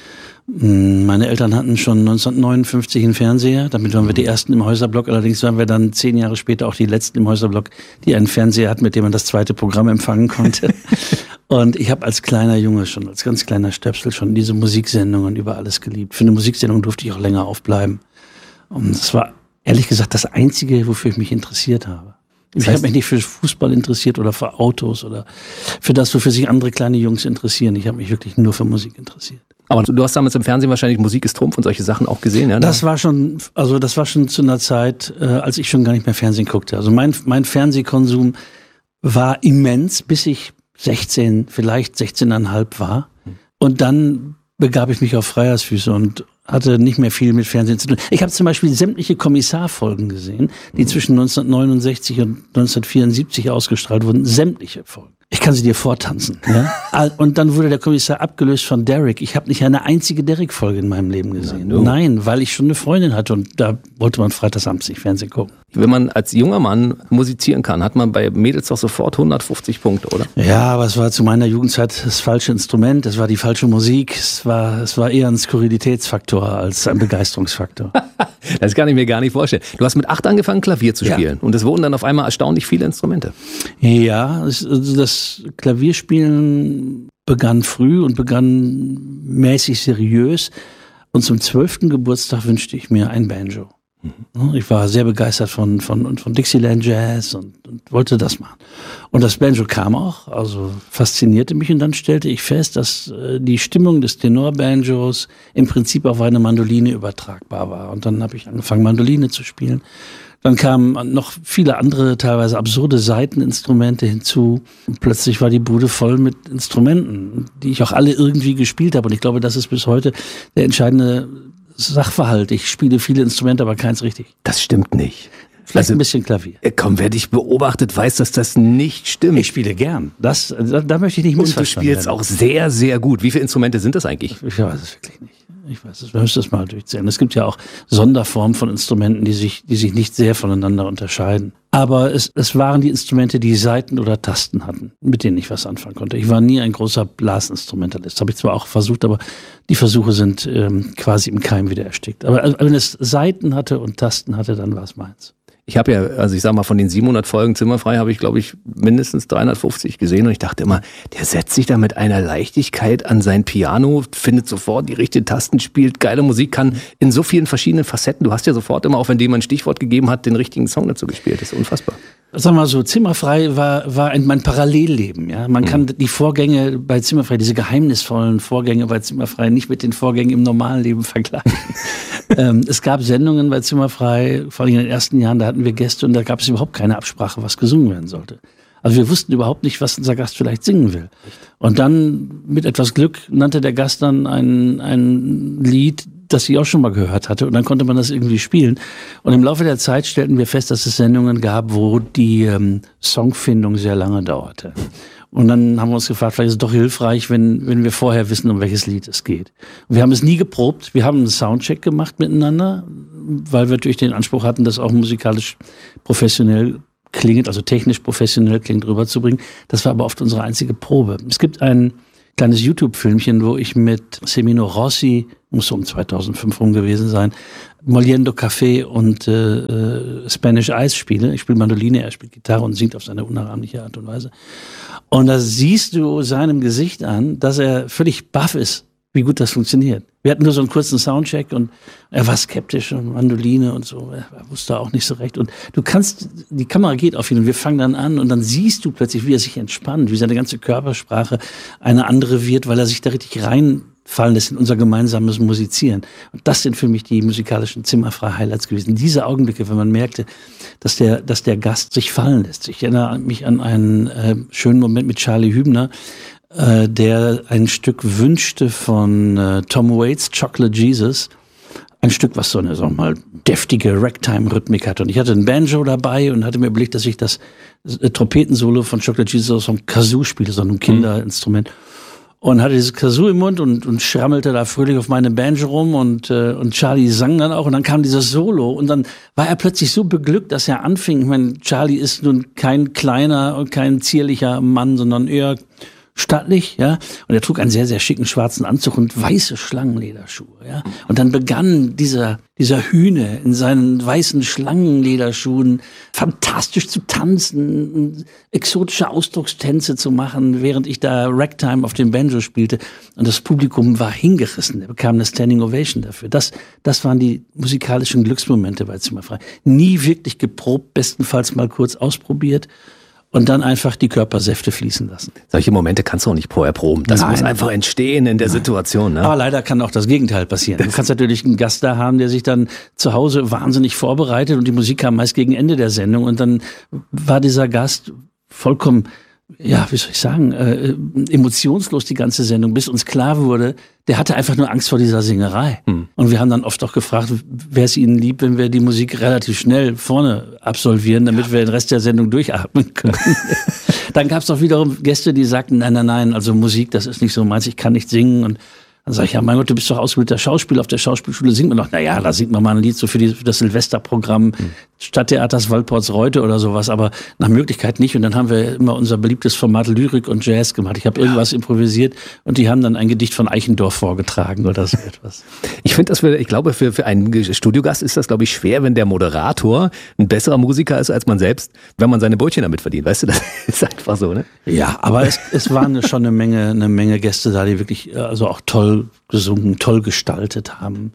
[SPEAKER 4] Meine Eltern hatten schon neunzehnhundertneunundfünfzig einen Fernseher, damit waren wir die ersten im Häuserblock, allerdings waren wir dann zehn Jahre später auch die letzten im Häuserblock, die einen Fernseher hatten, mit dem man das zweite Programm empfangen konnte. Und ich habe als kleiner Junge schon, als ganz kleiner Stöpsel schon diese Musiksendungen über alles geliebt. Für eine Musiksendung durfte ich auch länger aufbleiben. Und das war ehrlich gesagt das Einzige, wofür ich mich interessiert habe. Ich habe mich nicht für Fußball interessiert oder für Autos oder für das, wofür sich andere kleine Jungs interessieren. Ich habe mich wirklich nur für Musik interessiert.
[SPEAKER 2] Aber du hast damals im Fernsehen wahrscheinlich Musik ist Trumpf und solche Sachen auch gesehen, ja?
[SPEAKER 4] Das war schon, also das war schon zu einer Zeit, äh, als ich schon gar nicht mehr Fernsehen guckte. Also mein, mein Fernsehkonsum war immens, bis ich sechzehn, vielleicht sechzehneinhalb war. Und dann begab ich mich auf Freiersfüße und hatte nicht mehr viel mit Fernsehen zu tun. Ich habe zum Beispiel sämtliche Kommissarfolgen gesehen, die zwischen neunzehnhundertneunundsechzig und neunzehnhundertvierundsiebzig ausgestrahlt wurden. Sämtliche Folgen. Ich kann sie dir vortanzen. Ja? Und dann wurde der Kommissar abgelöst von Derek. Ich habe nicht eine einzige Derek-Folge in meinem Leben gesehen.
[SPEAKER 2] No.
[SPEAKER 4] Nein, weil ich schon eine Freundin hatte und da wollte man freitagsabends nicht Fernsehen gucken.
[SPEAKER 2] Wenn man als junger Mann musizieren kann, hat man bei Mädels doch sofort hundertfufzig Punkte, oder?
[SPEAKER 4] Ja, aber es war zu meiner Jugendzeit das falsche Instrument, es war die falsche Musik, es war, es war eher ein Skurrilitätsfaktor als ein Begeisterungsfaktor.
[SPEAKER 2] Das kann ich mir gar nicht vorstellen. Du hast mit acht angefangen, Klavier zu spielen. Ja. Und es wurden dann auf einmal erstaunlich viele Instrumente.
[SPEAKER 4] Ja, das, das Klavierspielen begann früh und begann mäßig seriös. Und zum zwölften Geburtstag wünschte ich mir ein Banjo. Mhm. Ich war sehr begeistert von, von, von Dixieland Jazz und, und wollte das machen. Und das Banjo kam auch, also faszinierte mich. Und dann stellte ich fest, dass äh, die Stimmung des Tenorbanjos im Prinzip auf eine Mandoline übertragbar war. Und dann habe ich angefangen, Mandoline zu spielen. Dann kamen noch viele andere, teilweise absurde Saiteninstrumente hinzu. Und plötzlich war die Bude voll mit Instrumenten, die ich auch alle irgendwie gespielt habe. Und ich glaube, das ist bis heute der entscheidende Sachverhalt. Ich spiele viele Instrumente, aber keins richtig.
[SPEAKER 2] Das stimmt nicht.
[SPEAKER 4] Vielleicht also, ein bisschen Klavier.
[SPEAKER 2] Komm, wer dich beobachtet, weiß, dass das nicht stimmt.
[SPEAKER 4] Ich spiele gern. Das, da, da möchte ich nicht missverstanden
[SPEAKER 2] werden. Du spielst auch sehr, sehr gut. Wie viele Instrumente sind das eigentlich?
[SPEAKER 4] Ich weiß es wirklich nicht. Ich weiß es, man müsste es mal durchzählen. Es gibt ja auch Sonderformen von Instrumenten, die sich, die sich nicht sehr voneinander unterscheiden. Aber es, es waren die Instrumente, die Saiten oder Tasten hatten, mit denen ich was anfangen konnte. Ich war nie ein großer Blasinstrumentalist. Habe ich zwar auch versucht, aber die Versuche sind ähm, quasi im Keim wieder erstickt. Aber wenn es Saiten hatte und Tasten hatte, dann war es meins.
[SPEAKER 2] Ich habe ja, also ich sag mal, von den siebenhundert Folgen Zimmerfrei habe ich, glaube ich, mindestens dreihundertfünfzig gesehen und ich dachte immer, der setzt sich da mit einer Leichtigkeit an sein Piano, findet sofort die richtigen Tasten, spielt geile Musik, kann in so vielen verschiedenen Facetten. Du hast ja sofort immer, auch wenn jemand ein Stichwort gegeben hat, den richtigen Song dazu gespielt. Das ist unfassbar.
[SPEAKER 4] Sag mal so, Zimmerfrei war, war ein, mein Parallelleben, ja. Man kann die Vorgänge bei Zimmerfrei, diese geheimnisvollen Vorgänge bei Zimmerfrei nicht mit den Vorgängen im normalen Leben vergleichen. ähm, es gab Sendungen bei Zimmerfrei, vor allem in den ersten Jahren, da hatten wir Gäste und da gab es überhaupt keine Absprache, was gesungen werden sollte. Also wir wussten überhaupt nicht, was unser Gast vielleicht singen will. Und dann, mit etwas Glück, nannte der Gast dann ein, ein Lied, das ich auch schon mal gehört hatte. Und dann konnte man das irgendwie spielen. Und im Laufe der Zeit stellten wir fest, dass es Sendungen gab, wo die ähm, Songfindung sehr lange dauerte. Und dann haben wir uns gefragt, vielleicht ist es doch hilfreich, wenn, wenn wir vorher wissen, um welches Lied es geht. Und wir haben es nie geprobt. Wir haben einen Soundcheck gemacht miteinander, weil wir natürlich den Anspruch hatten, das auch musikalisch professionell klingt, also technisch professionell klingt, rüberzubringen. Das war aber oft unsere einzige Probe. Es gibt ein kleines YouTube-Filmchen, wo ich mit Semino Rossi, muss so um zweitausendfünf rum gewesen sein, Moliendo Café und äh, Spanish Ice spiele. Ich spiele Mandoline, er spielt Gitarre und singt auf seine unnachahmliche Art und Weise. Und da siehst du seinem Gesicht an, dass er völlig baff ist, wie gut das funktioniert. Wir hatten nur so einen kurzen Soundcheck und er war skeptisch und Mandoline und so. Er wusste auch nicht so recht. Und du kannst, die Kamera geht auf ihn und wir fangen dann an und dann siehst du plötzlich, wie er sich entspannt, wie seine ganze Körpersprache eine andere wird, weil er sich da richtig reinfallen lässt in unser gemeinsames Musizieren. Und das sind für mich die musikalischen Zimmerfrei-Highlights gewesen. Diese Augenblicke, wenn man merkte, dass der, dass der Gast sich fallen lässt. Ich erinnere mich an einen äh, schönen Moment mit Charlie Hübner, äh, der ein Stück wünschte von äh, Tom Waits, Chocolate Jesus. Ein Stück, was so eine, sagen wir mal, deftige Ragtime-Rhythmik hat. Und ich hatte ein Banjo dabei und hatte mir überlegt, dass ich das äh, Trompetensolo von Chocolate Jesus aus so einem Kazoo spiele, so einem Kinderinstrument. Und hatte dieses Kazoo im Mund und, und schrammelte da fröhlich auf meine Banjo rum und, äh, und Charlie sang dann auch und dann kam dieses Solo und dann war er plötzlich so beglückt, dass er anfing. Ich meine, Charlie ist nun kein kleiner und kein zierlicher Mann, sondern eher stattlich, ja. Und er trug einen sehr, sehr schicken schwarzen Anzug und weiße Schlangenlederschuhe, ja. Und dann begann dieser, dieser Hühne in seinen weißen Schlangenlederschuhen fantastisch zu tanzen, exotische Ausdruckstänze zu machen, während ich da Ragtime auf dem Banjo spielte. Und das Publikum war hingerissen. Er bekam eine Standing Ovation dafür. Das, das waren die musikalischen Glücksmomente bei Zimmerfrei. Nie wirklich geprobt, bestenfalls mal kurz ausprobiert. Und dann einfach die Körpersäfte fließen lassen.
[SPEAKER 2] Solche Momente kannst du auch nicht vorher proben. Das
[SPEAKER 4] Nein.
[SPEAKER 2] muss einfach entstehen in der Nein. Situation. Ne?
[SPEAKER 4] Aber leider kann auch das Gegenteil passieren. Du kannst natürlich einen Gast da haben, der sich dann zu Hause wahnsinnig vorbereitet und die Musik kam meist gegen Ende der Sendung und dann war dieser Gast vollkommen, ja, wie soll ich sagen, äh, emotionslos die ganze Sendung, bis uns klar wurde, der hatte einfach nur Angst vor dieser Singerei. Hm. Und wir haben dann oft auch gefragt, wäre es Ihnen lieb, wenn wir die Musik relativ schnell vorne absolvieren, damit ja. wir den Rest der Sendung durchatmen können. Dann gab es auch wiederum Gäste, die sagten, nein, nein, nein, also Musik, das ist nicht so meins, ich kann nicht singen. Und dann sage ich, ja, mein Gott, du bist doch ausgebildeter Schauspieler, auf der Schauspielschule singt man doch. Naja, da singt man mal ein Lied so für, die, für das Silvesterprogramm mhm. Stadttheaters Walportsreute oder sowas, aber nach Möglichkeit nicht. Und dann haben wir immer unser beliebtes Format Lyrik und Jazz gemacht. Ich habe irgendwas improvisiert und die haben dann ein Gedicht von Eichendorff vorgetragen oder so etwas.
[SPEAKER 2] Ich finde das, für, ich glaube, für, für einen Studiogast ist das, glaube ich, schwer, wenn der Moderator ein besserer Musiker ist als man selbst, wenn man seine Brötchen damit verdient. Weißt du, das ist einfach so, ne?
[SPEAKER 4] Ja, aber es, es waren schon eine Menge, eine Menge Gäste da, die wirklich, also auch toll gesungen, toll gestaltet haben.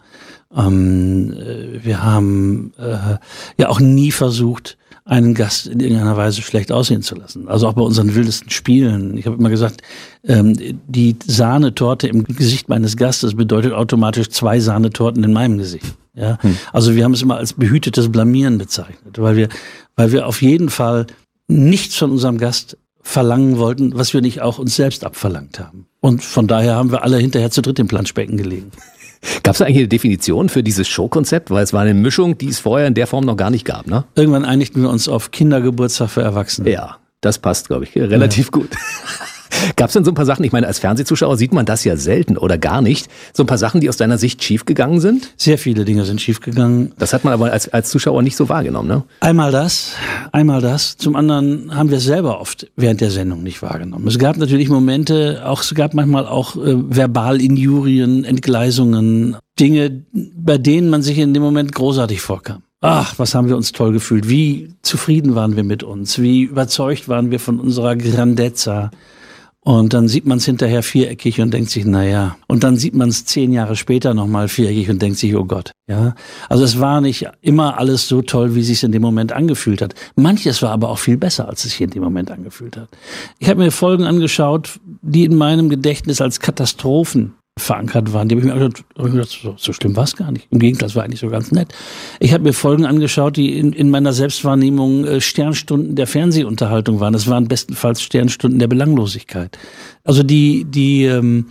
[SPEAKER 4] Ähm, wir haben äh, ja auch nie versucht, einen Gast in irgendeiner Weise schlecht aussehen zu lassen. Also auch bei unseren wildesten Spielen. Ich habe immer gesagt, ähm, die Sahnetorte im Gesicht meines Gastes bedeutet automatisch zwei Sahnetorten in meinem Gesicht. Ja, hm. Also wir haben es immer als behütetes Blamieren bezeichnet, weil wir, weil wir auf jeden Fall nichts von unserem Gast verlangen wollten, was wir nicht auch uns selbst abverlangt haben. Und von daher haben wir alle hinterher zu dritt im Planschbecken gelegen.
[SPEAKER 2] Gab es eigentlich eine Definition für dieses Showkonzept? Weil es war eine Mischung, die es vorher in der Form noch gar nicht gab, ne?
[SPEAKER 4] Irgendwann einigten wir uns auf Kindergeburtstag für Erwachsene.
[SPEAKER 2] Ja, das passt, glaube ich, relativ ja. gut. Gab es denn so ein paar Sachen, ich meine, als Fernsehzuschauer sieht man das ja selten oder gar nicht, so ein paar Sachen, die aus deiner Sicht schiefgegangen sind?
[SPEAKER 4] Sehr viele Dinge sind schiefgegangen.
[SPEAKER 2] Das hat man aber als, als Zuschauer nicht so wahrgenommen, ne?
[SPEAKER 4] Einmal das, einmal das. Zum anderen haben wir es selber oft während der Sendung nicht wahrgenommen. Es gab natürlich Momente, auch es gab manchmal auch äh, Verbalinjurien, Entgleisungen, Dinge, bei denen man sich in dem Moment großartig vorkam. Ach, was haben wir uns toll gefühlt. Wie zufrieden waren wir mit uns. Wie überzeugt waren wir von unserer Grandezza. Und dann sieht man es hinterher viereckig und denkt sich, na ja. Und dann sieht man es zehn Jahre später nochmal viereckig und denkt sich, oh Gott. Ja, also es war nicht immer alles so toll, wie es sich in dem Moment angefühlt hat. Manches war aber auch viel besser, als es sich in dem Moment angefühlt hat. Ich habe mir Folgen angeschaut, die in meinem Gedächtnis als Katastrophen verankert waren. Die habe ich mir gedacht, so, so schlimm war es gar nicht. Im Gegenteil, es war eigentlich so ganz nett. Ich habe mir Folgen angeschaut, die in, in meiner Selbstwahrnehmung äh, Sternstunden der Fernsehunterhaltung waren. Das waren bestenfalls Sternstunden der Belanglosigkeit. Also die, die, ähm,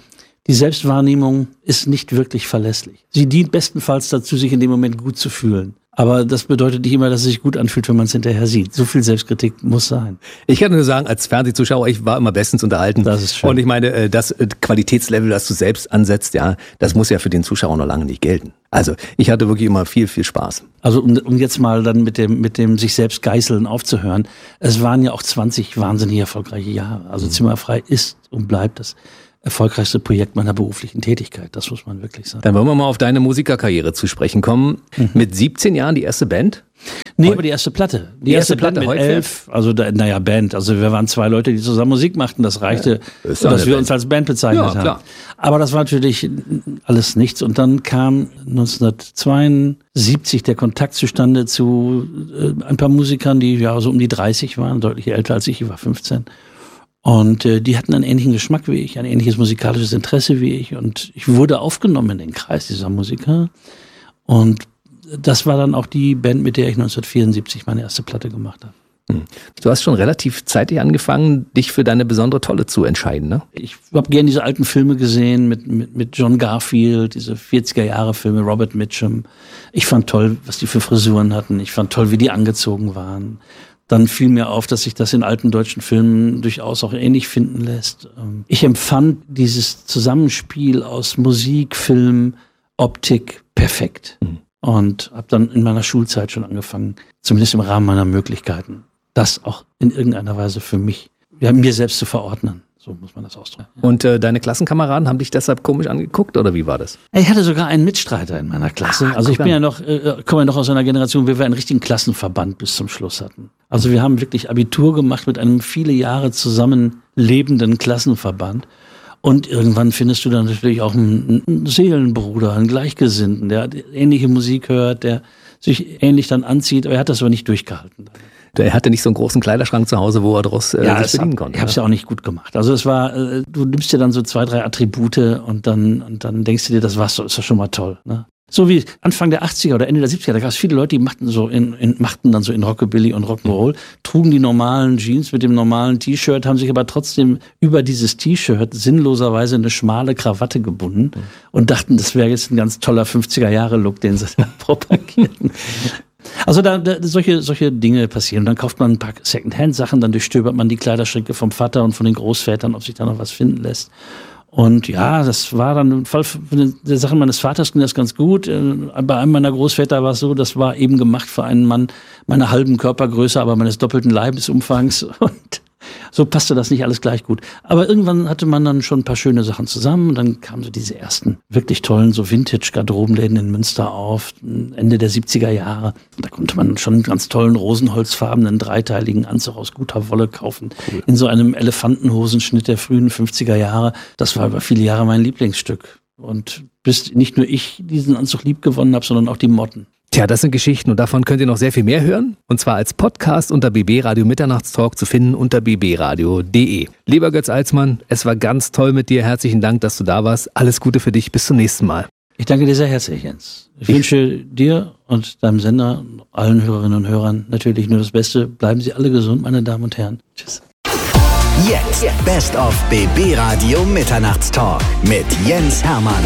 [SPEAKER 4] Die Selbstwahrnehmung ist nicht wirklich verlässlich. Sie dient bestenfalls dazu, sich in dem Moment gut zu fühlen. Aber das bedeutet nicht immer, dass es sich gut anfühlt, wenn man es hinterher sieht. So viel Selbstkritik muss sein.
[SPEAKER 2] Ich kann nur sagen, als Fernsehzuschauer, ich war immer bestens unterhalten.
[SPEAKER 4] Das ist schön.
[SPEAKER 2] Und ich meine, das Qualitätslevel, das du selbst ansetzt, ja, das muss ja für den Zuschauer noch lange nicht gelten. Also ich hatte wirklich immer viel, viel Spaß.
[SPEAKER 4] Also um, um jetzt mal dann mit dem, mit dem sich selbst geißeln aufzuhören. Es waren ja auch zwanzig wahnsinnig erfolgreiche Jahre. Also mhm. Zimmerfrei ist und bleibt das erfolgreichste Projekt meiner beruflichen Tätigkeit. Das muss man wirklich sagen.
[SPEAKER 2] Dann wollen wir mal auf deine Musikerkarriere zu sprechen kommen. Mhm. Mit siebzehn Jahren die erste Band?
[SPEAKER 4] Nee, aber die erste Platte. Die, die erste, erste Platte mit heute? elf. Also, da, naja, Band. Also, wir waren zwei Leute, die zusammen Musik machten. Das reichte, ja, dass wir Band. uns als Band bezeichnet ja, haben. Klar. Aber das war natürlich alles nichts. Und dann kam neunzehnhundertzweiundsiebzig der Kontakt zustande zu äh, ein paar Musikern, die ja so um die dreißig waren, deutlich älter als ich. Ich war fünfzehn. Und äh, die hatten einen ähnlichen Geschmack wie ich, ein ähnliches musikalisches Interesse wie ich. Und ich wurde aufgenommen in den Kreis dieser Musiker. Und das war dann auch die Band, mit der ich neunzehnhundertvierundsiebzig meine erste Platte gemacht habe.
[SPEAKER 2] Du hast schon relativ zeitig angefangen, dich für deine besondere Tolle zu entscheiden, ne?
[SPEAKER 4] Ich habe gerne diese alten Filme gesehen mit, mit, mit John Garfield, diese vierziger-Jahre-Filme, Robert Mitchum. Ich fand toll, was die für Frisuren hatten. Ich fand toll, wie die angezogen waren. Dann fiel mir auf, dass sich das in alten deutschen Filmen durchaus auch ähnlich finden lässt. Ich empfand dieses Zusammenspiel aus Musik, Film, Optik perfekt. Mhm. Und habe dann in meiner Schulzeit schon angefangen, zumindest im Rahmen meiner Möglichkeiten, das auch in irgendeiner Weise für mich, ja, mir selbst zu verordnen. So muss man das ausdrücken.
[SPEAKER 2] Und äh, deine Klassenkameraden haben dich deshalb komisch angeguckt oder wie war das?
[SPEAKER 4] Ich hatte sogar einen Mitstreiter in meiner Klasse. Ach, also ich bin ja noch, äh, komme ja noch aus einer Generation, wo wir einen richtigen Klassenverband bis zum Schluss hatten. Also wir haben wirklich Abitur gemacht mit einem viele Jahre zusammen lebenden Klassenverband. Und irgendwann findest du dann natürlich auch einen, einen Seelenbruder, einen Gleichgesinnten, der ähnliche Musik hört, der sich ähnlich dann anzieht. Aber er hat das aber nicht durchgehalten.
[SPEAKER 2] Er hatte nicht so einen großen Kleiderschrank zu Hause, wo er daraus äh,
[SPEAKER 4] ja,
[SPEAKER 2] sich bedienen konnte.
[SPEAKER 4] Ich habe es ja auch nicht gut gemacht. Also es war, äh, du nimmst dir dann so zwei, drei Attribute und dann und dann denkst du dir, das war's so, ist doch schon mal toll. Ne? So wie Anfang der achtziger oder Ende der siebziger, da gab es viele Leute, die machten so in, in machten dann so in Rockabilly und Rock'n'Roll, trugen die normalen Jeans mit dem normalen T-Shirt, haben sich aber trotzdem über dieses T-Shirt sinnloserweise eine schmale Krawatte gebunden mhm. und dachten, das wäre jetzt ein ganz toller fünfziger-Jahre-Look, den sie da propagierten. Also da, da solche solche Dinge passieren. Und dann kauft man ein paar Secondhand-Sachen, dann durchstöbert man die Kleiderschränke vom Vater und von den Großvätern, ob sich da noch was finden lässt. Und ja, das war dann im Fall der Sache meines Vaters ging das ganz gut. Bei einem meiner Großväter war es so, das war eben gemacht für einen Mann meiner halben Körpergröße, aber meines doppelten Leibesumfangs. Und so passte das nicht alles gleich gut. Aber irgendwann hatte man dann schon ein paar schöne Sachen zusammen. Und dann kamen so diese ersten wirklich tollen so Vintage-Garderobenläden in Münster auf, Ende der siebziger Jahre. Da konnte man schon einen ganz tollen rosenholzfarbenen dreiteiligen Anzug aus guter Wolle kaufen. Cool. In so einem Elefantenhosenschnitt der frühen fünfziger Jahre. Das war über viele Jahre mein Lieblingsstück. Und bis nicht nur ich diesen Anzug lieb gewonnen habe, sondern auch die Motten.
[SPEAKER 2] Tja, das sind Geschichten und davon könnt ihr noch sehr viel mehr hören. Und zwar als Podcast unter B B Radio Mitternachtstalk zu finden unter b b radio punkt d e. Lieber Götz Alsmann, es war ganz toll mit dir. Herzlichen Dank, dass du da warst. Alles Gute für dich. Bis zum nächsten Mal.
[SPEAKER 4] Ich danke dir sehr herzlich, Jens. Ich, ich wünsche dir und deinem Sender und allen Hörerinnen und Hörern natürlich nur das Beste. Bleiben Sie alle gesund, meine Damen und Herren. Tschüss.
[SPEAKER 5] Jetzt Best of B B Radio Mitternachtstalk mit Jens Hermann.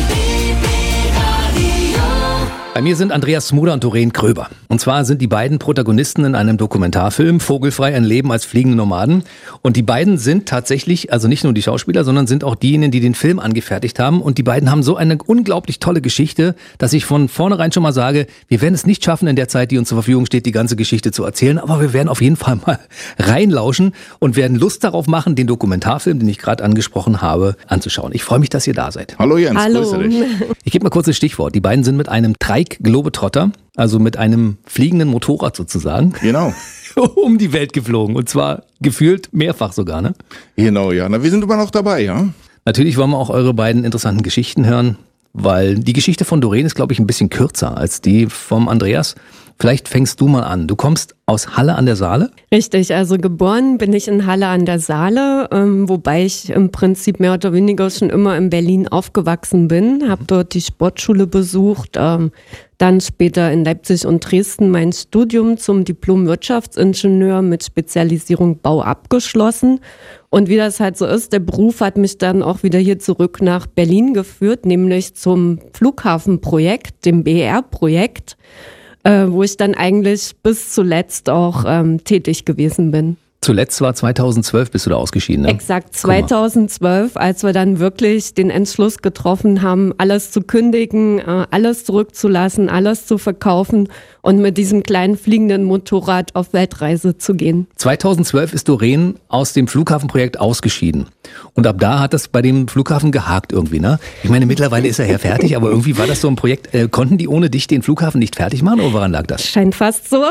[SPEAKER 2] Bei mir sind Andreas Smuder und Doreen Kröber. Und zwar sind die beiden Protagonisten in einem Dokumentarfilm Vogelfrei, ein Leben als fliegende Nomaden. Und die beiden sind tatsächlich, also nicht nur die Schauspieler, sondern sind auch diejenigen, die den Film angefertigt haben. Und die beiden haben so eine unglaublich tolle Geschichte, dass ich von vornherein schon mal sage, wir werden es nicht schaffen in der Zeit, die uns zur Verfügung steht, die ganze Geschichte zu erzählen. Aber wir werden auf jeden Fall mal reinlauschen und werden Lust darauf machen, den Dokumentarfilm, den ich gerade angesprochen habe, anzuschauen. Ich freue mich, dass ihr da seid.
[SPEAKER 6] Hallo Jens,
[SPEAKER 7] Hallo.
[SPEAKER 6] Grüße dich.
[SPEAKER 2] Ich gebe mal kurz das Stichwort. Die beiden sind mit einem Trike Globetrotter, also mit einem fliegenden Motorrad sozusagen,
[SPEAKER 6] Genau.
[SPEAKER 2] um die Welt geflogen. Und zwar gefühlt mehrfach sogar, ne?
[SPEAKER 6] Genau, ja. Na, wir sind immer noch dabei, ja.
[SPEAKER 2] Natürlich wollen wir auch eure beiden interessanten Geschichten hören, weil die Geschichte von Doreen ist, glaube ich, ein bisschen kürzer als die vom Andreas. Vielleicht fängst du mal an. Du kommst aus Halle an der Saale?
[SPEAKER 7] Richtig, also geboren bin ich in Halle an der Saale, ähm, wobei ich im Prinzip mehr oder weniger schon immer in Berlin aufgewachsen bin, habe dort die Sportschule besucht, ähm, dann später in Leipzig und Dresden mein Studium zum Diplom-Wirtschaftsingenieur mit Spezialisierung Bau abgeschlossen. Und wie das halt so ist, der Beruf hat mich dann auch wieder hier zurück nach Berlin geführt, nämlich zum Flughafenprojekt, dem B E R-Projekt, äh, wo ich dann eigentlich bis zuletzt auch ähm, tätig gewesen bin.
[SPEAKER 2] Zuletzt war zweitausendzwölf, bist du da ausgeschieden, ne?
[SPEAKER 7] Exakt, zweitausendzwölf, als wir dann wirklich den Entschluss getroffen haben, alles zu kündigen, alles zurückzulassen, alles zu verkaufen und mit diesem kleinen fliegenden Motorrad auf Weltreise zu gehen.
[SPEAKER 2] zweitausendzwölf ist Doreen aus dem Flughafenprojekt ausgeschieden. Und ab da hat das bei dem Flughafen gehakt irgendwie, ne? Ich meine, mittlerweile ist er ja fertig, aber irgendwie war das so ein Projekt, äh, konnten die ohne dich den Flughafen nicht fertig machen oder woran lag das?
[SPEAKER 7] Scheint fast so.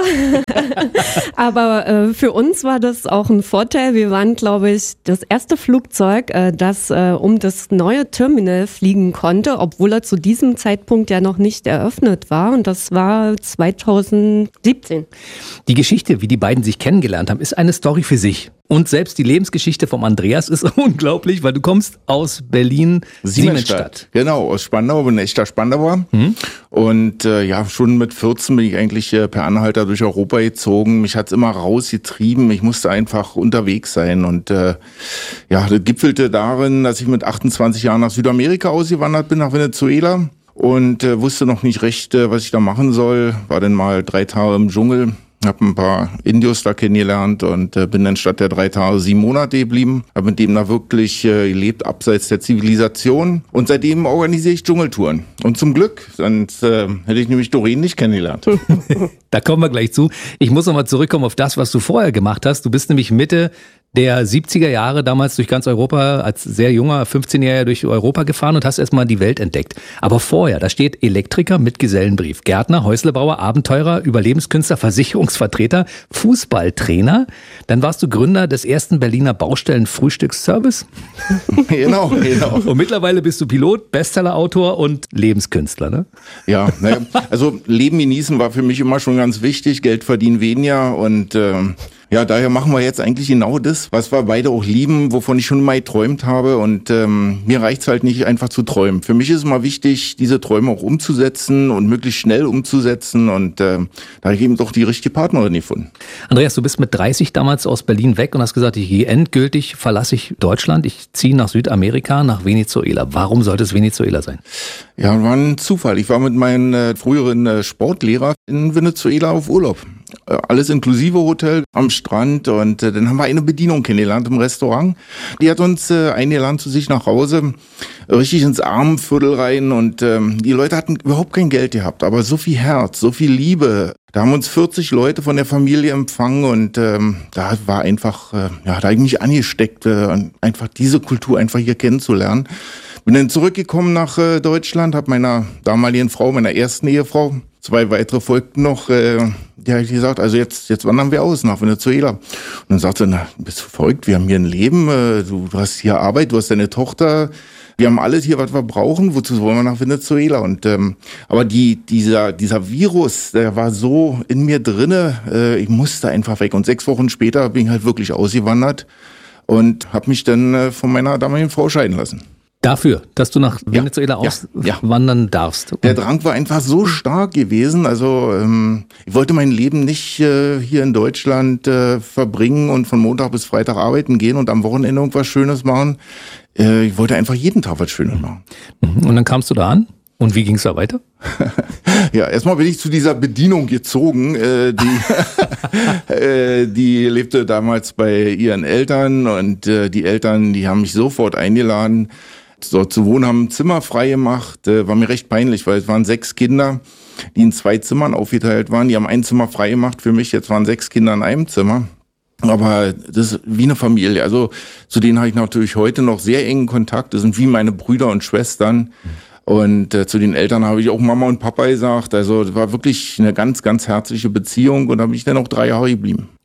[SPEAKER 7] Aber äh, für uns war das auch ein Vorteil. Wir waren, glaube ich, das erste Flugzeug, äh, das äh, um das neue Terminal fliegen konnte, obwohl er zu diesem Zeitpunkt ja noch nicht eröffnet war. Und das war zweitausendsiebzehn.
[SPEAKER 2] Die Geschichte, wie die beiden sich kennengelernt haben, ist eine Story für sich. Und selbst die Lebensgeschichte vom Andreas ist unglaublich, weil du kommst aus Berlin, Siemensstadt.
[SPEAKER 6] Genau, aus Spandau, bin ein echter Spandauer. Mhm. Und äh, ja, schon mit vierzehn bin ich eigentlich äh, per Anhalter durch Europa gezogen. Mich hat's immer rausgetrieben. Ich musste einfach unterwegs sein. Und äh, ja, das gipfelte darin, dass ich mit achtundzwanzig Jahren nach Südamerika ausgewandert bin, nach Venezuela. Und äh, wusste noch nicht recht, äh, was ich da machen soll. War dann mal drei Tage im Dschungel. Hab ein paar Indios da kennengelernt und äh, bin dann statt der drei Tage sieben Monate geblieben. Hab mit dem da wirklich äh, gelebt, abseits der Zivilisation. Und seitdem organisiere ich Dschungeltouren. Und zum Glück, sonst äh, hätte ich nämlich Doreen nicht kennengelernt.
[SPEAKER 2] Da kommen wir gleich zu. Ich muss nochmal zurückkommen auf das, was du vorher gemacht hast. Du bist nämlich Mitte der siebziger Jahre damals durch ganz Europa als sehr junger fünfzehnjähriger durch Europa gefahren und hast erstmal die Welt entdeckt. Aber vorher, da steht Elektriker mit Gesellenbrief, Gärtner, Häuslebauer, Abenteurer, Überlebenskünstler, Versicherungsvertreter, Fußballtrainer. Dann warst du Gründer des ersten Berliner Baustellen-Frühstücksservice.
[SPEAKER 6] Genau, genau.
[SPEAKER 2] Und mittlerweile bist du Pilot, Bestsellerautor und Lebenskünstler, ne?
[SPEAKER 6] Ja, naja, also Leben genießen war für mich immer schon ganz wichtig, Geld verdienen weniger und ähm, ja, daher machen wir jetzt eigentlich genau das, was wir beide auch lieben, wovon ich schon mal geträumt habe. Und ähm, mir reicht's halt nicht, einfach zu träumen. Für mich ist es mal wichtig, diese Träume auch umzusetzen und möglichst schnell umzusetzen. Und ähm, da habe ich eben doch die richtige Partnerin gefunden.
[SPEAKER 2] Andreas, du bist mit dreißig damals aus Berlin weg und hast gesagt, ich gehe endgültig, verlasse ich Deutschland. Ich ziehe nach Südamerika, nach Venezuela. Warum sollte es Venezuela sein?
[SPEAKER 6] Ja, war ein Zufall. Ich war mit meinem äh, früheren äh, Sportlehrer in Venezuela auf Urlaub. Alles inklusive Hotel am Strand und äh, dann haben wir eine Bedienung kennengelernt im Restaurant. Die hat uns äh, eingeladen zu sich nach Hause, richtig ins Armenviertel rein und ähm, die Leute hatten überhaupt kein Geld gehabt, aber so viel Herz, so viel Liebe. Da haben uns vierzig Leute von der Familie empfangen und ähm, da war einfach, äh, ja, da habe ich mich angesteckt, äh, einfach diese Kultur einfach hier kennenzulernen. Bin dann zurückgekommen nach äh, Deutschland, habe meiner damaligen Frau, meiner ersten Ehefrau, zwei weitere folgten noch, äh, die habe ich gesagt, also jetzt jetzt wandern wir aus nach Venezuela. Und dann sagte sie, na, bist du verrückt, wir haben hier ein Leben, äh, du, du hast hier Arbeit, du hast deine Tochter, wir haben alles hier, was wir brauchen, wozu wollen wir nach Venezuela? Und ähm, aber die dieser dieser Virus, der war so in mir drinne, äh, ich musste einfach weg. Und sechs Wochen später bin ich halt wirklich ausgewandert und habe mich dann äh, von meiner damaligen Frau scheiden lassen.
[SPEAKER 2] Dafür, dass du nach Venezuela
[SPEAKER 6] ja,
[SPEAKER 2] auswandern ja. darfst.
[SPEAKER 6] Der Drang war einfach so stark gewesen. Also ähm, ich wollte mein Leben nicht äh, hier in Deutschland äh, verbringen und von Montag bis Freitag arbeiten gehen und am Wochenende irgendwas Schönes machen. Äh, ich wollte einfach jeden Tag was Schönes machen.
[SPEAKER 2] Und dann kamst du da an? Und wie ging es da weiter?
[SPEAKER 6] Ja, erstmal bin ich zu dieser Bedienung gezogen. Äh, die, äh, die lebte damals bei ihren Eltern und äh, die Eltern, die haben mich sofort eingeladen. Dort zu wohnen, haben ein Zimmer frei gemacht. Äh, war mir recht peinlich, weil es waren sechs Kinder, die in zwei Zimmern aufgeteilt waren. Die haben ein Zimmer frei gemacht für mich. Jetzt waren sechs Kinder in einem Zimmer. Aber das ist wie eine Familie. Also zu denen habe ich natürlich heute noch sehr engen Kontakt. Das sind wie meine Brüder und Schwestern. Und äh, zu den Eltern habe ich auch Mama und Papa gesagt. Also das war wirklich eine ganz, ganz herzliche Beziehung und da bin ich dann auch drei Jahre geblieben.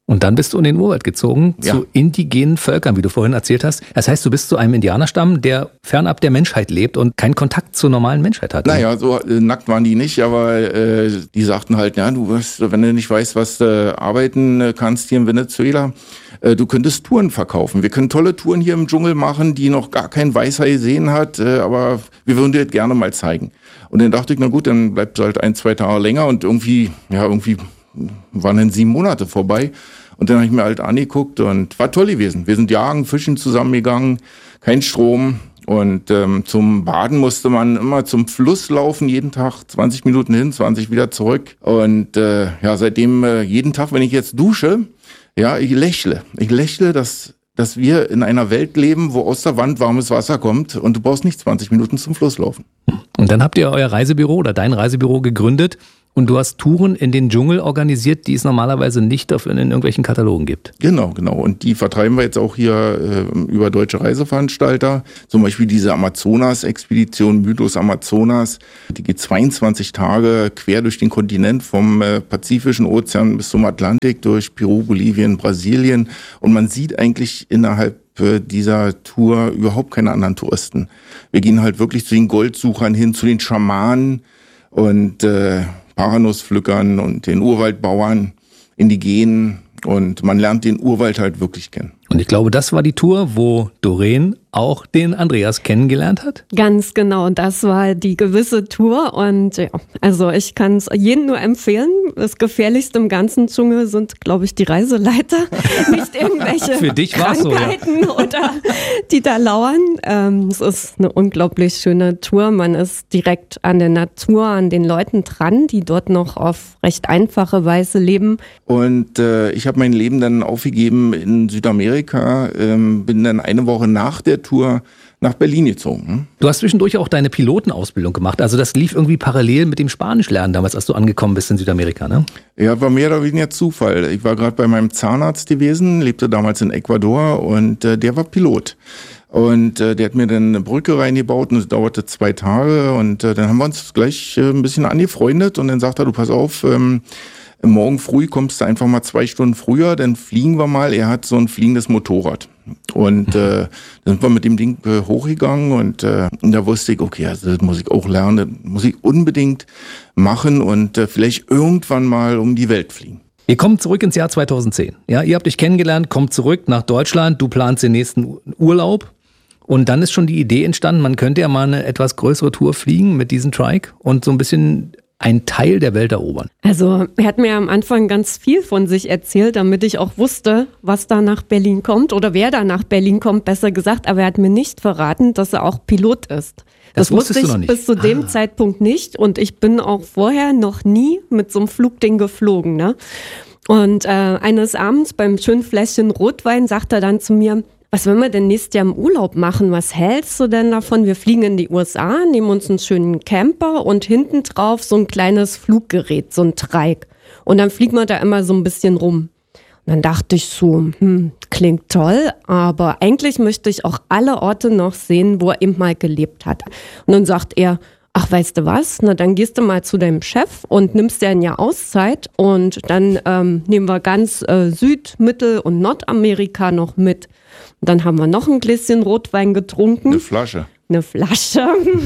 [SPEAKER 2] Und dann bist du in den Urwald gezogen, ja. zu indigenen Völkern, wie du vorhin erzählt hast. Das heißt, du bist zu einem Indianerstamm, der fernab der Menschheit lebt und keinen Kontakt zur normalen Menschheit hat.
[SPEAKER 6] Naja, so äh, nackt waren die nicht, aber äh, die sagten halt, ja, du wirst, wenn du nicht weißt, was du arbeiten kannst hier in Venezuela, äh, du könntest Touren verkaufen. Wir können tolle Touren hier im Dschungel machen, die noch gar kein Weißhai gesehen hat, äh, aber wir würden dir das gerne mal zeigen. Und dann dachte ich, na gut, dann bleibst du halt ein, zwei Tage länger und irgendwie, ja, irgendwie waren dann sieben Monate vorbei. Und dann habe ich mir halt angeguckt und war toll gewesen. Wir sind jagen, fischen zusammengegangen, kein Strom. Und ähm, zum Baden musste man immer zum Fluss laufen, jeden Tag zwanzig Minuten hin, zwanzig wieder zurück. Und äh, ja, seitdem äh, jeden Tag, wenn ich jetzt dusche, ja, ich lächle. Ich lächle, dass, dass wir in einer Welt leben, wo aus der Wand warmes Wasser kommt und du brauchst nicht zwanzig Minuten zum Fluss laufen.
[SPEAKER 2] Und dann habt ihr euer Reisebüro oder dein Reisebüro gegründet. Und du hast Touren in den Dschungel organisiert, die es normalerweise nicht in irgendwelchen Katalogen gibt.
[SPEAKER 6] Genau, genau. Und die vertreiben wir jetzt auch hier äh, über deutsche Reiseveranstalter. Zum Beispiel diese Amazonas-Expedition, Mythos Amazonas. Die geht zweiundzwanzig Tage quer durch den Kontinent, vom äh, Pazifischen Ozean bis zum Atlantik, durch Peru, Bolivien, Brasilien. Und man sieht eigentlich innerhalb äh, dieser Tour überhaupt keine anderen Touristen. Wir gehen halt wirklich zu den Goldsuchern hin, zu den Schamanen und äh, Paranuspflückern und den Urwaldbauern, Indigenen, und man lernt den Urwald halt wirklich kennen.
[SPEAKER 2] Und ich glaube, das war die Tour, wo Doreen auch den Andreas kennengelernt hat?
[SPEAKER 7] Ganz genau, das war die gewisse Tour und ja, also ich kann es jedem nur empfehlen. Das Gefährlichste im ganzen Dschungel sind, glaube ich, die Reiseleiter, nicht irgendwelche
[SPEAKER 2] Für dich
[SPEAKER 7] Krankheiten
[SPEAKER 2] so, ja.
[SPEAKER 7] oder die da lauern. Ähm, es ist eine unglaublich schöne Tour. Man ist direkt an der Natur, an den Leuten dran, die dort noch auf recht einfache Weise leben.
[SPEAKER 6] Und äh, ich habe mein Leben dann aufgegeben in Südamerika, ähm, bin dann eine Woche nach der Tour nach Berlin gezogen.
[SPEAKER 2] Du hast zwischendurch auch deine Pilotenausbildung gemacht. Also das lief irgendwie parallel mit dem Spanischlernen damals, als du angekommen bist in Südamerika, ne?
[SPEAKER 6] Ja, war mehr oder weniger Zufall. Ich war gerade bei meinem Zahnarzt gewesen, lebte damals in Ecuador und äh, der war Pilot. Und äh, der hat mir dann eine Brücke reingebaut und es dauerte zwei Tage. Und äh, dann haben wir uns gleich äh, ein bisschen angefreundet und dann sagt er, du pass auf, ähm, morgen früh kommst du einfach mal zwei Stunden früher, dann fliegen wir mal. Er hat so ein fliegendes Motorrad. Und äh, dann sind wir mit dem Ding äh, hochgegangen und, äh, und da wusste ich, okay, also das muss ich auch lernen, das muss ich unbedingt machen und äh, vielleicht irgendwann mal um die Welt fliegen.
[SPEAKER 2] Wir kommen zurück ins Jahr zweitausendzehn. Ja, ihr habt euch kennengelernt, kommt zurück nach Deutschland, du planst den nächsten Urlaub. Und dann ist schon die Idee entstanden, man könnte ja mal eine etwas größere Tour fliegen mit diesem Trike und so ein bisschen einen Teil der Welt erobern.
[SPEAKER 7] Also er hat mir am Anfang ganz viel von sich erzählt, damit ich auch wusste, was da nach Berlin kommt oder wer da nach Berlin kommt, besser gesagt. Aber er hat mir nicht verraten, dass er auch Pilot ist.
[SPEAKER 2] Das,
[SPEAKER 7] das wusste ich bis zu dem ah. Zeitpunkt nicht. Und ich bin auch vorher noch nie mit so einem Flugding geflogen. Ne? Und äh, eines Abends beim schönen Fläschchen Rotwein sagt er dann zu mir, was wollen wir denn nächstes Jahr im Urlaub machen? Was hältst du denn davon? Wir fliegen in die U S A, nehmen uns einen schönen Camper und hinten drauf so ein kleines Fluggerät, so ein Trike. Und dann fliegen wir da immer so ein bisschen rum. Und dann dachte ich so, hm, klingt toll, aber eigentlich möchte ich auch alle Orte noch sehen, wo er eben mal gelebt hat. Und dann sagt er, ach, weißt du was? Na, dann gehst du mal zu deinem Chef und nimmst dir ein Jahr Auszeit und dann ähm, nehmen wir ganz äh, Süd-, Mittel- und Nordamerika noch mit. Und dann haben wir noch ein Gläschen Rotwein getrunken.
[SPEAKER 6] Eine Flasche.
[SPEAKER 7] Eine Flasche.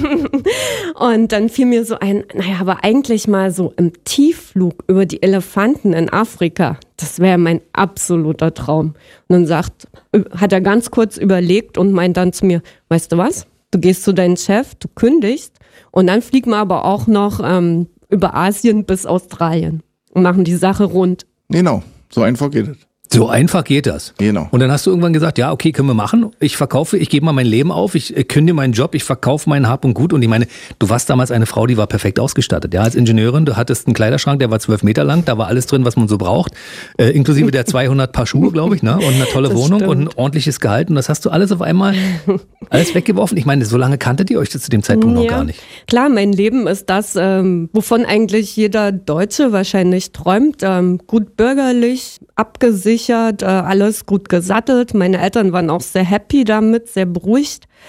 [SPEAKER 7] Und dann fiel mir so ein, naja, aber eigentlich mal so im Tiefflug über die Elefanten in Afrika, das wäre mein absoluter Traum. Und dann sagt, hat er ganz kurz überlegt und meint dann zu mir, weißt du was? Du gehst zu deinem Chef, du kündigst und dann fliegen wir aber auch noch ähm, über Asien bis Australien und machen die Sache rund.
[SPEAKER 6] Genau, so einfach geht es.
[SPEAKER 2] So einfach geht das.
[SPEAKER 6] Genau.
[SPEAKER 2] Und dann hast du irgendwann gesagt, ja, okay, können wir machen. Ich verkaufe, ich gebe mal mein Leben auf, ich kündige meinen Job, ich verkaufe meinen Hab und Gut. Und ich meine, du warst damals eine Frau, die war perfekt ausgestattet. Ja, als Ingenieurin, du hattest einen Kleiderschrank, der war zwölf Meter lang, da war alles drin, was man so braucht. Äh, inklusive der zweihundert Paar Schuhe, glaube ich, ne? Und eine tolle das Wohnung stimmt. Und ein ordentliches Gehalt. Und das hast du alles auf einmal, alles weggeworfen. Ich meine, so lange kanntet ihr euch zu dem Zeitpunkt ja, noch gar nicht.
[SPEAKER 7] Klar, mein Leben ist das, ähm, wovon eigentlich jeder Deutsche wahrscheinlich träumt. Ähm, gut bürgerlich, abgesichert, äh, alles gut gesattelt. Meine Eltern waren auch sehr happy damit, sehr beruhigt.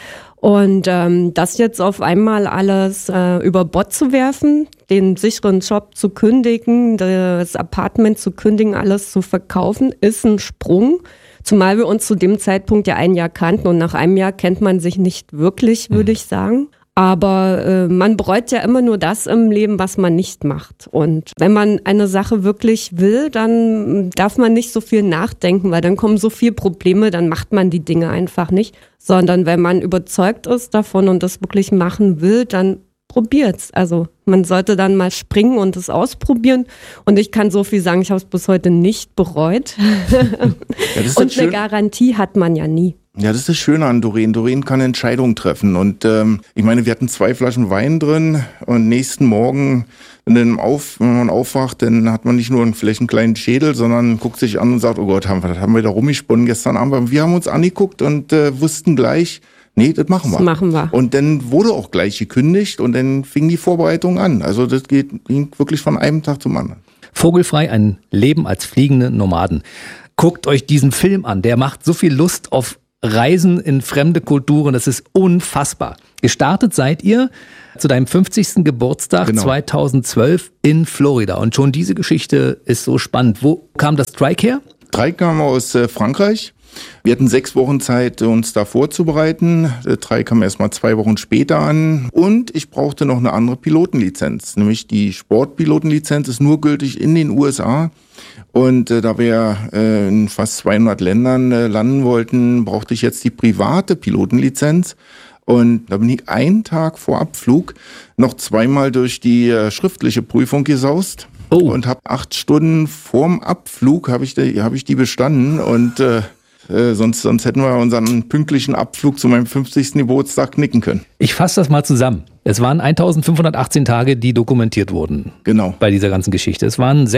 [SPEAKER 7] Und ähm, das jetzt auf einmal alles äh, über Bord zu werfen, den sicheren Job zu kündigen, das Apartment zu kündigen, alles zu verkaufen, ist ein Sprung. Zumal wir uns zu dem Zeitpunkt ja ein Jahr kannten und nach einem Jahr kennt man sich nicht wirklich, würde ich sagen. Aber äh, man bereut ja immer nur das im Leben, was man nicht macht. Und wenn man eine Sache wirklich will, dann darf man nicht so viel nachdenken, weil dann kommen so viele Probleme, dann macht man die Dinge einfach nicht. Sondern wenn man überzeugt ist davon und das wirklich machen will, dann probiert's. Also man sollte dann mal springen und es ausprobieren. Und ich kann so viel sagen, ich habe es bis heute nicht bereut.
[SPEAKER 6] Ja, das ist
[SPEAKER 7] und
[SPEAKER 6] schön.
[SPEAKER 7] eine Garantie hat man ja nie.
[SPEAKER 6] Ja, das ist das Schöne an Doreen. Doreen kann Entscheidungen treffen. Und ähm, ich meine, wir hatten zwei Flaschen Wein drin und nächsten Morgen, wenn, dann auf, wenn man aufwacht, dann hat man nicht nur einen, vielleicht einen kleinen Schädel, sondern guckt sich an und sagt, oh Gott, haben wir, das haben wir da rumgesponnen gestern Abend. Aber wir haben uns angeguckt und äh, wussten gleich, nee, das machen wir.
[SPEAKER 7] Das machen wir.
[SPEAKER 6] Und dann wurde auch gleich gekündigt und dann fing die Vorbereitung an. Also das geht, ging wirklich von einem Tag zum anderen.
[SPEAKER 2] Vogelfrei, ein Leben als fliegende Nomaden. Guckt euch diesen Film an, der macht so viel Lust auf Reisen in fremde Kulturen, das ist unfassbar. Gestartet seid ihr zu deinem fünfzigsten Geburtstag
[SPEAKER 6] Genau.
[SPEAKER 2] zweitausendzwölf in Florida. Und schon diese Geschichte ist so spannend. Wo kam das Trike her?
[SPEAKER 6] Trike kam aus äh, Frankreich. Wir hatten sechs Wochen Zeit, uns da vorzubereiten. Der Trike kam erst mal zwei Wochen später an. Und ich brauchte noch eine andere Pilotenlizenz. Nämlich die Sportpilotenlizenz ist nur gültig in den U S A. Und äh, da wir äh, in fast zweihundert Ländern äh, landen wollten, brauchte ich jetzt die private Pilotenlizenz. Und da bin ich einen Tag vor Abflug noch zweimal durch die äh, schriftliche Prüfung gesaust.
[SPEAKER 2] Oh.
[SPEAKER 6] Und habe acht Stunden vorm Abflug habe ich, die- hab ich die bestanden. Und äh, äh, sonst, sonst hätten wir unseren pünktlichen Abflug zu meinem fünfzigsten Geburtstag knicken können.
[SPEAKER 2] Ich fasse das mal zusammen. Es waren eintausendfünfhundertachtzehn Tage, die dokumentiert wurden.
[SPEAKER 6] Genau.
[SPEAKER 2] Bei dieser ganzen Geschichte. Es waren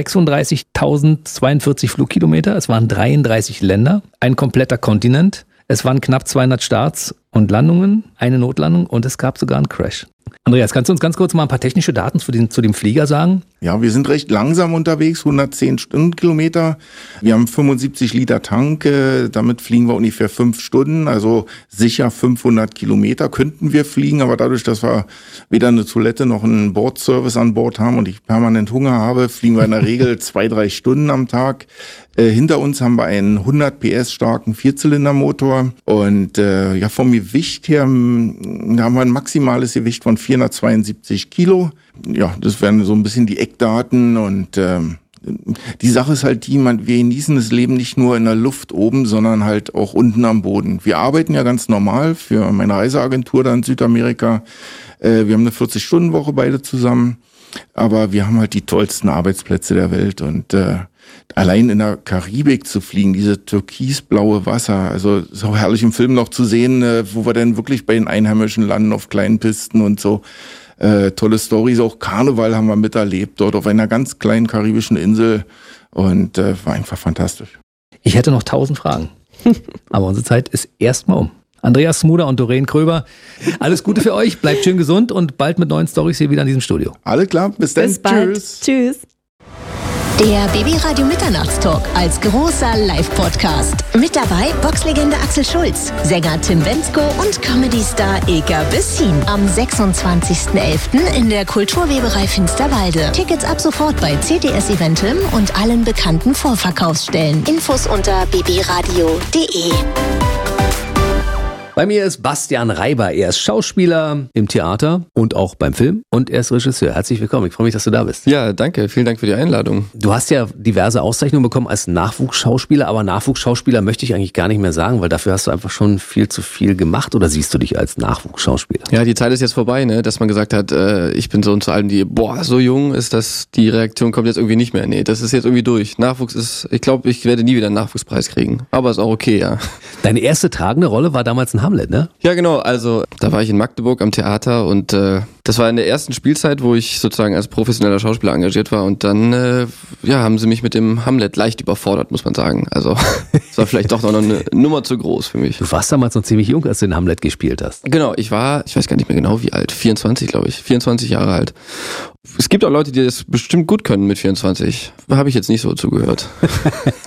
[SPEAKER 2] sechsunddreißigtausendzweiundvierzig Flugkilometer, es waren dreiunddreißig Länder, ein kompletter Kontinent, es waren knapp zweihundert Starts und Landungen, eine Notlandung und es gab sogar einen Crash. Andreas, kannst du uns ganz kurz mal ein paar technische Daten zu, den, zu dem Flieger sagen?
[SPEAKER 6] Ja, wir sind recht langsam unterwegs, hundertzehn Stundenkilometer. Wir haben fünfundsiebzig Liter Tank, äh, damit fliegen wir ungefähr fünf Stunden, also sicher fünfhundert Kilometer könnten wir fliegen, aber dadurch, dass wir weder eine Toilette noch einen Bordservice an Bord haben und ich permanent Hunger habe, fliegen wir in der Regel zwei, drei Stunden am Tag. Äh, hinter uns haben wir einen hundert P S starken Vierzylindermotor und äh, ja, vom Gewicht her m, da haben wir ein maximales Gewicht von vierhundertzweiundsiebzig Kilo. Ja, das wären so ein bisschen die Eckdaten und ähm, die Sache ist halt die, man, wir genießen das Leben nicht nur in der Luft oben, sondern halt auch unten am Boden. Wir arbeiten ja ganz normal für meine Reiseagentur da in Südamerika. Äh, wir haben eine vierzig-Stunden-Woche beide zusammen, aber wir haben halt die tollsten Arbeitsplätze der Welt und äh, allein in der Karibik zu fliegen, diese türkisblaue Wasser, also ist auch herrlich im Film noch zu sehen, äh, wo wir dann wirklich bei den Einheimischen landen auf kleinen Pisten und so. Äh, tolle Storys, auch Karneval haben wir miterlebt dort auf einer ganz kleinen karibischen Insel und äh, war einfach fantastisch.
[SPEAKER 2] Ich hätte noch tausend Fragen, aber unsere Zeit ist erstmal um. Andreas Smuder und Doreen Kröber, alles Gute für euch, bleibt schön gesund und bald mit neuen Storys hier wieder in diesem Studio.
[SPEAKER 6] Alles klar, bis dann.
[SPEAKER 7] Bis bald.
[SPEAKER 6] Tschüss.
[SPEAKER 7] Tschüss.
[SPEAKER 3] Der Baby-Radio Mitternachtstalk als großer Live-Podcast. Mit dabei Boxlegende Axel Schulz, Sänger Tim Bendzko und Comedy-Star Eka Bessin. Am sechsundzwanzigsten elften in der Kulturweberei Finsterwalde. Tickets ab sofort bei C T S Eventim und allen bekannten Vorverkaufsstellen. Infos unter babyradio punkt de.
[SPEAKER 2] Bei mir ist Bastian Reiber. Er ist Schauspieler im Theater und auch beim Film und er ist Regisseur. Herzlich willkommen. Ich freue mich, dass du da bist.
[SPEAKER 1] Ja, danke. Vielen Dank für die Einladung.
[SPEAKER 2] Du hast ja diverse Auszeichnungen bekommen als Nachwuchsschauspieler, aber Nachwuchsschauspieler möchte ich eigentlich gar nicht mehr sagen, weil dafür hast du einfach schon viel zu viel gemacht. Oder siehst du dich als Nachwuchsschauspieler?
[SPEAKER 1] Ja, die Zeit ist jetzt vorbei, ne, dass man gesagt hat, äh, ich bin so und zu allen, die, boah, so jung ist, dass die Reaktion kommt jetzt irgendwie nicht mehr. Nee, das ist jetzt irgendwie durch. Nachwuchs ist, ich glaube, ich werde nie wieder einen Nachwuchspreis kriegen. Aber ist auch okay, ja.
[SPEAKER 2] Deine erste tragende Rolle war damals in Hamlet, ne?
[SPEAKER 1] Ja, genau. Also da war ich in Magdeburg am Theater und äh, das war in der ersten Spielzeit, wo ich sozusagen als professioneller Schauspieler engagiert war und dann äh, ja, haben sie mich mit dem Hamlet leicht überfordert, muss man sagen. Also es war vielleicht doch noch eine Nummer zu groß für mich.
[SPEAKER 2] Du warst damals noch ziemlich jung, als du den Hamlet gespielt hast.
[SPEAKER 1] Genau, ich war, ich weiß gar nicht mehr genau wie alt, vierundzwanzig glaube ich, vierundzwanzig Jahre alt. Es gibt auch Leute, die das bestimmt gut können mit vierundzwanzig. Habe ich jetzt nicht so zugehört.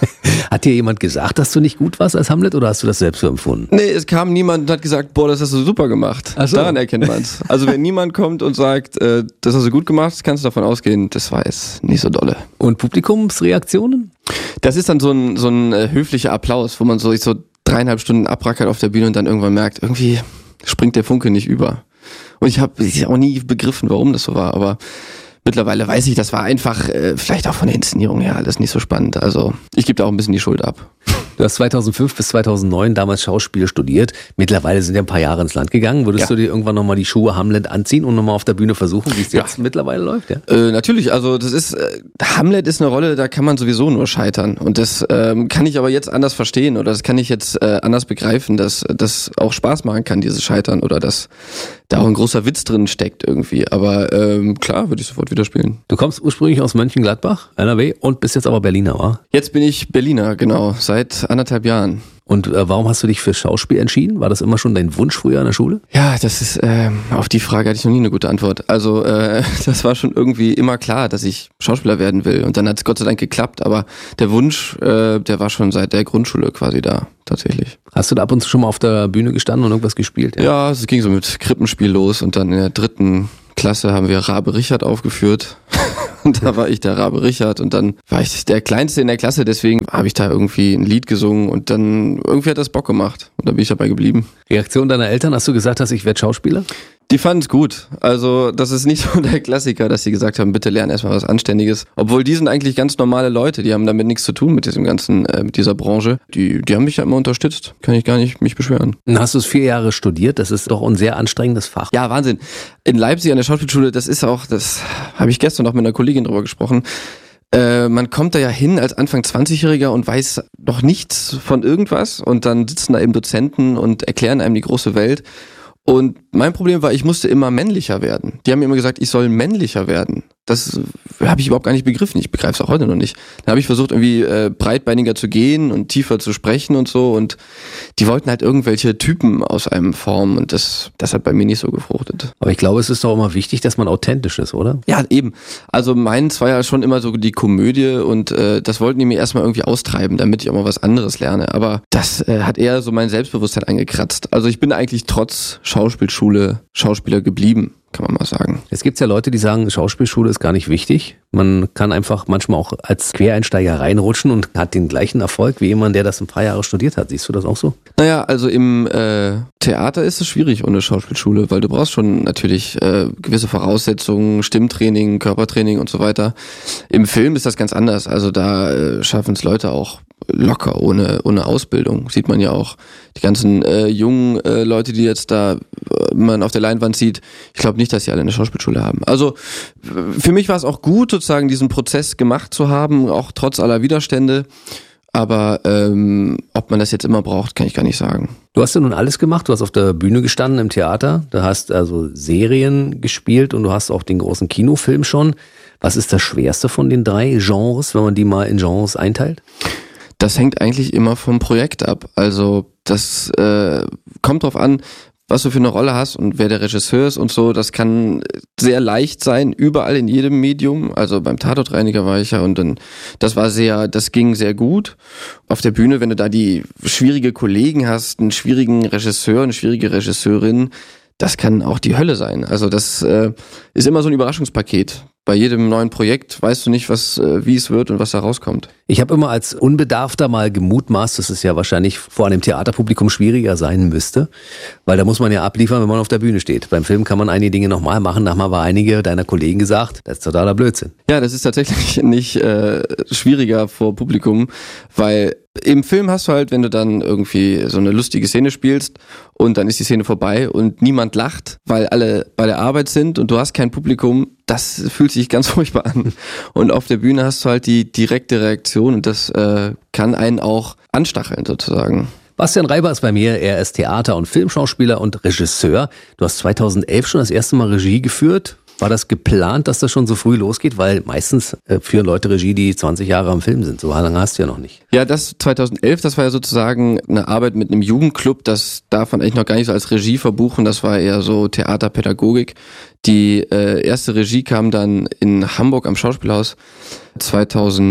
[SPEAKER 2] Hat dir jemand gesagt, dass du nicht gut warst als Hamlet oder hast du das selbst so empfunden?
[SPEAKER 8] Nee, es kam niemand und hat gesagt, boah, das hast du super gemacht.
[SPEAKER 2] Ach so.
[SPEAKER 8] Daran erkennt man es. Also wenn niemand kommt und sagt, äh, das hast du gut gemacht, kannst du davon ausgehen, das war jetzt nicht so dolle.
[SPEAKER 2] Und Publikumsreaktionen?
[SPEAKER 8] Das ist dann so ein, so ein äh, höflicher Applaus, wo man so, so dreieinhalb Stunden abrackert auf der Bühne und dann irgendwann merkt, irgendwie springt der Funke nicht über. Und ich habe auch nie begriffen, warum das so war, aber mittlerweile weiß ich, das war einfach äh, vielleicht auch von der Inszenierung her alles nicht so spannend. Also ich gebe da auch ein bisschen die Schuld ab.
[SPEAKER 2] Du hast zweitausendfünf bis zweitausendneun damals Schauspiel studiert. Mittlerweile sind ja ein paar Jahre ins Land gegangen. Würdest
[SPEAKER 8] Ja.
[SPEAKER 2] du dir irgendwann nochmal die Schuhe Hamlet anziehen und nochmal auf der Bühne versuchen, wie es jetzt
[SPEAKER 8] Ja.
[SPEAKER 2] mittlerweile läuft? Ja?
[SPEAKER 8] Äh, natürlich, also das ist, äh, Hamlet ist eine Rolle, da kann man sowieso nur scheitern. Und das ähm, kann ich aber jetzt anders verstehen oder das kann ich jetzt äh, anders begreifen, dass das auch Spaß machen kann, dieses Scheitern oder dass da auch ein großer Witz drin steckt irgendwie. Aber ähm, klar, würde ich sofort wieder spielen.
[SPEAKER 2] Du kommst ursprünglich aus Mönchengladbach, N R W, und bist jetzt aber Berliner, wa?
[SPEAKER 8] Jetzt bin ich Berliner, genau, seit anderthalb Jahren.
[SPEAKER 2] Und äh, warum hast du dich für Schauspiel entschieden? War das immer schon dein Wunsch früher in der Schule?
[SPEAKER 8] Ja, das ist, ähm, auf die Frage hatte ich noch nie eine gute Antwort. Also äh, das war schon irgendwie immer klar, dass ich Schauspieler werden will. Und dann hat es Gott sei Dank geklappt. Aber der Wunsch, äh, der war schon seit der Grundschule quasi da, tatsächlich.
[SPEAKER 2] Hast du da ab und zu schon mal auf der Bühne gestanden und irgendwas gespielt?
[SPEAKER 8] Ja, es ging so mit Krippenspiel los und dann in der dritten Klasse haben wir Rabe Richard aufgeführt. Und da war ich der Rabe Richard und dann war ich der Kleinste in der Klasse, deswegen habe ich da irgendwie ein Lied gesungen und dann irgendwie hat das Bock gemacht und da bin ich dabei geblieben.
[SPEAKER 2] Reaktion deiner Eltern, hast du gesagt hast, ich werde Schauspieler?
[SPEAKER 8] Die fanden es gut. Also das ist nicht so der Klassiker, dass sie gesagt haben, bitte lern erstmal was Anständiges. Obwohl die sind eigentlich ganz normale Leute, die haben damit nichts zu tun mit diesem ganzen, äh, mit dieser Branche. Die, die haben mich ja immer unterstützt. Kann ich gar nicht mich beschweren.
[SPEAKER 2] Dann hast du es vier Jahre studiert, das ist doch ein sehr anstrengendes Fach.
[SPEAKER 8] Ja, Wahnsinn. In Leipzig an der Schauspielschule, das ist auch, das habe ich gestern noch mit einer Kollegin drüber gesprochen. Äh, man kommt da ja hin als Anfang zwanzigjähriger und weiß noch nichts von irgendwas und dann sitzen da eben Dozenten und erklären einem die große Welt. Und mein Problem war, ich musste immer männlicher werden. Die haben mir immer gesagt, ich soll männlicher werden. Das habe ich überhaupt gar nicht begriffen. Ich begreife es auch heute noch nicht. Dann habe ich versucht, irgendwie äh, breitbeiniger zu gehen und tiefer zu sprechen und so. Und die wollten halt irgendwelche Typen aus einem formen. Und das, das hat bei mir nicht so gefruchtet.
[SPEAKER 2] Aber ich glaube, es ist doch immer wichtig, dass man authentisch ist, oder?
[SPEAKER 8] Ja, eben. Also meins war ja schon immer so die Komödie und äh, das wollten die mir erstmal irgendwie austreiben, damit ich auch mal was anderes lerne. Aber das äh, hat eher so mein Selbstbewusstsein angekratzt. Also ich bin eigentlich trotz Schauspielschule Schauspieler geblieben, kann man mal sagen.
[SPEAKER 2] Es gibt ja Leute, die sagen, Schauspielschule ist gar nicht wichtig. Man kann einfach manchmal auch als Quereinsteiger reinrutschen und hat den gleichen Erfolg wie jemand, der das ein paar Jahre studiert hat. Siehst du das auch so?
[SPEAKER 8] Naja, also im äh, Theater ist es schwierig ohne Schauspielschule, weil du brauchst schon natürlich äh, gewisse Voraussetzungen, Stimmtraining, Körpertraining und so weiter. Im Film ist das ganz anders. Also da äh, schaffen es Leute auch locker, ohne ohne Ausbildung. Sieht man ja auch. Die ganzen äh, jungen äh, Leute, die jetzt da äh, man auf der Leinwand sieht, ich glaube nicht, dass sie alle eine Schauspielschule haben. Also für mich war es auch gut, sozusagen diesen Prozess gemacht zu haben, auch trotz aller Widerstände. Aber ähm, ob man das jetzt immer braucht, kann ich gar nicht sagen.
[SPEAKER 2] Du hast ja nun alles gemacht. Du hast auf der Bühne gestanden im Theater. Du hast also Serien gespielt und du hast auch den großen Kinofilm schon. Was ist das Schwerste von den drei Genres, wenn man die mal in Genres einteilt?
[SPEAKER 8] Das hängt eigentlich immer vom Projekt ab. Also das äh, kommt drauf an, was du für eine Rolle hast und wer der Regisseur ist und so. Das kann sehr leicht sein, überall in jedem Medium. Also beim Tatortreiniger war ich ja und dann, das war sehr, das ging sehr gut. Auf der Bühne, wenn du da die schwierige Kollegen hast, einen schwierigen Regisseur, eine schwierige Regisseurin, das kann auch die Hölle sein. Also das äh, ist immer so ein Überraschungspaket. Bei jedem neuen Projekt weißt du nicht, was, äh, wie es wird und was da rauskommt.
[SPEAKER 2] Ich habe immer als Unbedarfter mal gemutmaßt, dass es ja wahrscheinlich vor einem Theaterpublikum schwieriger sein müsste, weil da muss man ja abliefern, wenn man auf der Bühne steht. Beim Film kann man einige Dinge nochmal machen, da haben aber einige deiner Kollegen gesagt, das ist totaler Blödsinn.
[SPEAKER 8] Ja, das ist tatsächlich nicht äh, schwieriger vor Publikum, weil im Film hast du halt, wenn du dann irgendwie so eine lustige Szene spielst und dann ist die Szene vorbei und niemand lacht, weil alle bei der Arbeit sind und du hast kein Publikum, das fühlt sich ganz furchtbar an. Und auf der Bühne hast du halt die direkte Reaktion und das äh, kann einen auch anstacheln sozusagen.
[SPEAKER 2] Bastian Reiber ist bei mir, er ist Theater- und Filmschauspieler und Regisseur. Du hast zweitausendelf schon das erste Mal Regie geführt. War das geplant, dass das schon so früh losgeht? Weil meistens äh, führen Leute Regie, die zwanzig Jahre am Film sind. So lange hast du ja noch nicht.
[SPEAKER 8] Ja, das zweitausendelf, das war ja sozusagen eine Arbeit mit einem Jugendclub. Das darf man eigentlich noch gar nicht so als Regie verbuchen. Das war eher so Theaterpädagogik. Die äh, erste Regie kam dann in Hamburg am Schauspielhaus zweitausendacht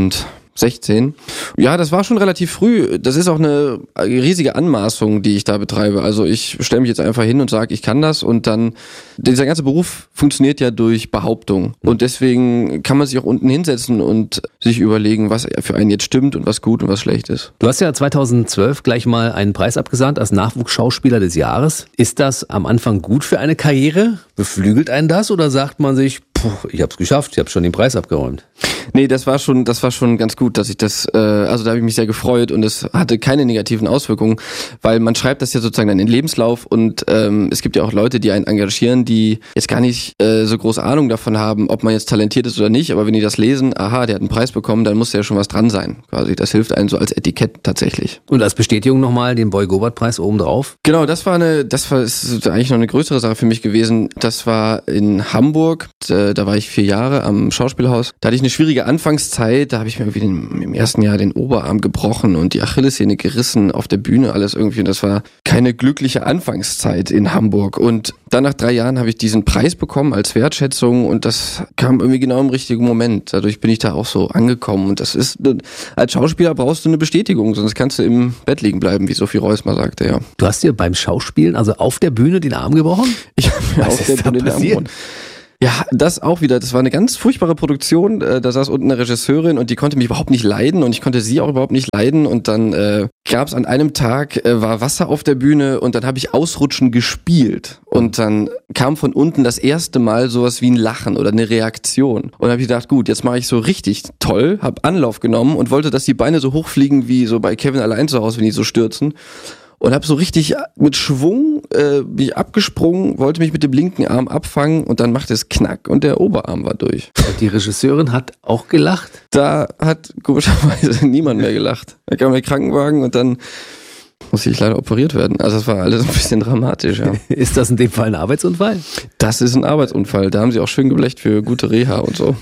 [SPEAKER 8] sechzehn. Ja, das war schon relativ früh. Das ist auch eine riesige Anmaßung, die ich da betreibe. Also ich stelle mich jetzt einfach hin und sage, ich kann das und dann, dieser ganze Beruf funktioniert ja durch Behauptung und deswegen kann man sich auch unten hinsetzen und sich überlegen, was für einen jetzt stimmt und was gut und was schlecht ist.
[SPEAKER 2] Du hast ja zweitausendzwölf gleich mal einen Preis abgesahnt als Nachwuchsschauspieler des Jahres. Ist das am Anfang gut für eine Karriere? Beflügelt einen das oder sagt man sich, puh, ich hab's geschafft, ich habe schon den Preis abgeräumt?
[SPEAKER 8] Nee, das war schon, das war schon ganz gut, dass ich das, äh, also da habe ich mich sehr gefreut und es hatte keine negativen Auswirkungen, weil man schreibt das ja sozusagen dann in den Lebenslauf und ähm, es gibt ja auch Leute, die einen engagieren, die jetzt gar nicht äh, so groß Ahnung davon haben, ob man jetzt talentiert ist oder nicht, aber wenn die das lesen, aha, der hat einen Preis bekommen, dann muss ja schon was dran sein, quasi. Das hilft einem so als Etikett tatsächlich.
[SPEAKER 2] Und als Bestätigung nochmal den Boy-Gobert-Preis obendrauf?
[SPEAKER 8] Genau, das war eine, das war ist eigentlich noch eine größere Sache für mich gewesen. Das war in Hamburg, da, da war ich vier Jahre am Schauspielhaus. Da hatte ich eine schwierige Anfangszeit, da habe ich mir irgendwie den, im ersten Jahr den Oberarm gebrochen und die Achillessehne gerissen auf der Bühne, alles irgendwie. Und das war keine glückliche Anfangszeit in Hamburg. Und dann nach drei Jahren habe ich diesen Preis bekommen als Wertschätzung und das kam irgendwie genau im richtigen Moment. Dadurch bin ich da auch so angekommen und das ist, als Schauspieler brauchst du eine Bestätigung, sonst kannst du im Bett liegen bleiben, wie Sophie Reuss mal sagte, ja.
[SPEAKER 2] Du hast dir beim Schauspielen, also auf der Bühne, den Arm gebrochen?
[SPEAKER 8] Ich habe mir auf der Bühne den Arm gebrochen. Ja, das auch wieder. Das war eine ganz furchtbare Produktion. Da saß unten eine Regisseurin und die konnte mich überhaupt nicht leiden und ich konnte sie auch überhaupt nicht leiden. Und dann äh, gab es an einem Tag, äh, war Wasser auf der Bühne und dann habe ich Ausrutschen gespielt. Und dann kam von unten das erste Mal sowas wie ein Lachen oder eine Reaktion. Und dann habe ich gedacht, gut, jetzt mache ich so richtig toll, habe Anlauf genommen und wollte, dass die Beine so hochfliegen wie so bei Kevin allein zu Hause, wenn die so stürzen. Und habe so richtig mit Schwung äh, bin ich abgesprungen, wollte mich mit dem linken Arm abfangen und dann machte es Knack und der Oberarm war durch.
[SPEAKER 2] Und die Regisseurin hat auch gelacht?
[SPEAKER 8] Da hat komischerweise niemand mehr gelacht. Da kam der Krankenwagen und dann musste ich leider operiert werden. Also das war alles ein bisschen dramatisch, ja.
[SPEAKER 2] Ist das in dem Fall ein Arbeitsunfall?
[SPEAKER 8] Das ist ein Arbeitsunfall. Da haben sie auch schön geblecht für gute Reha und so.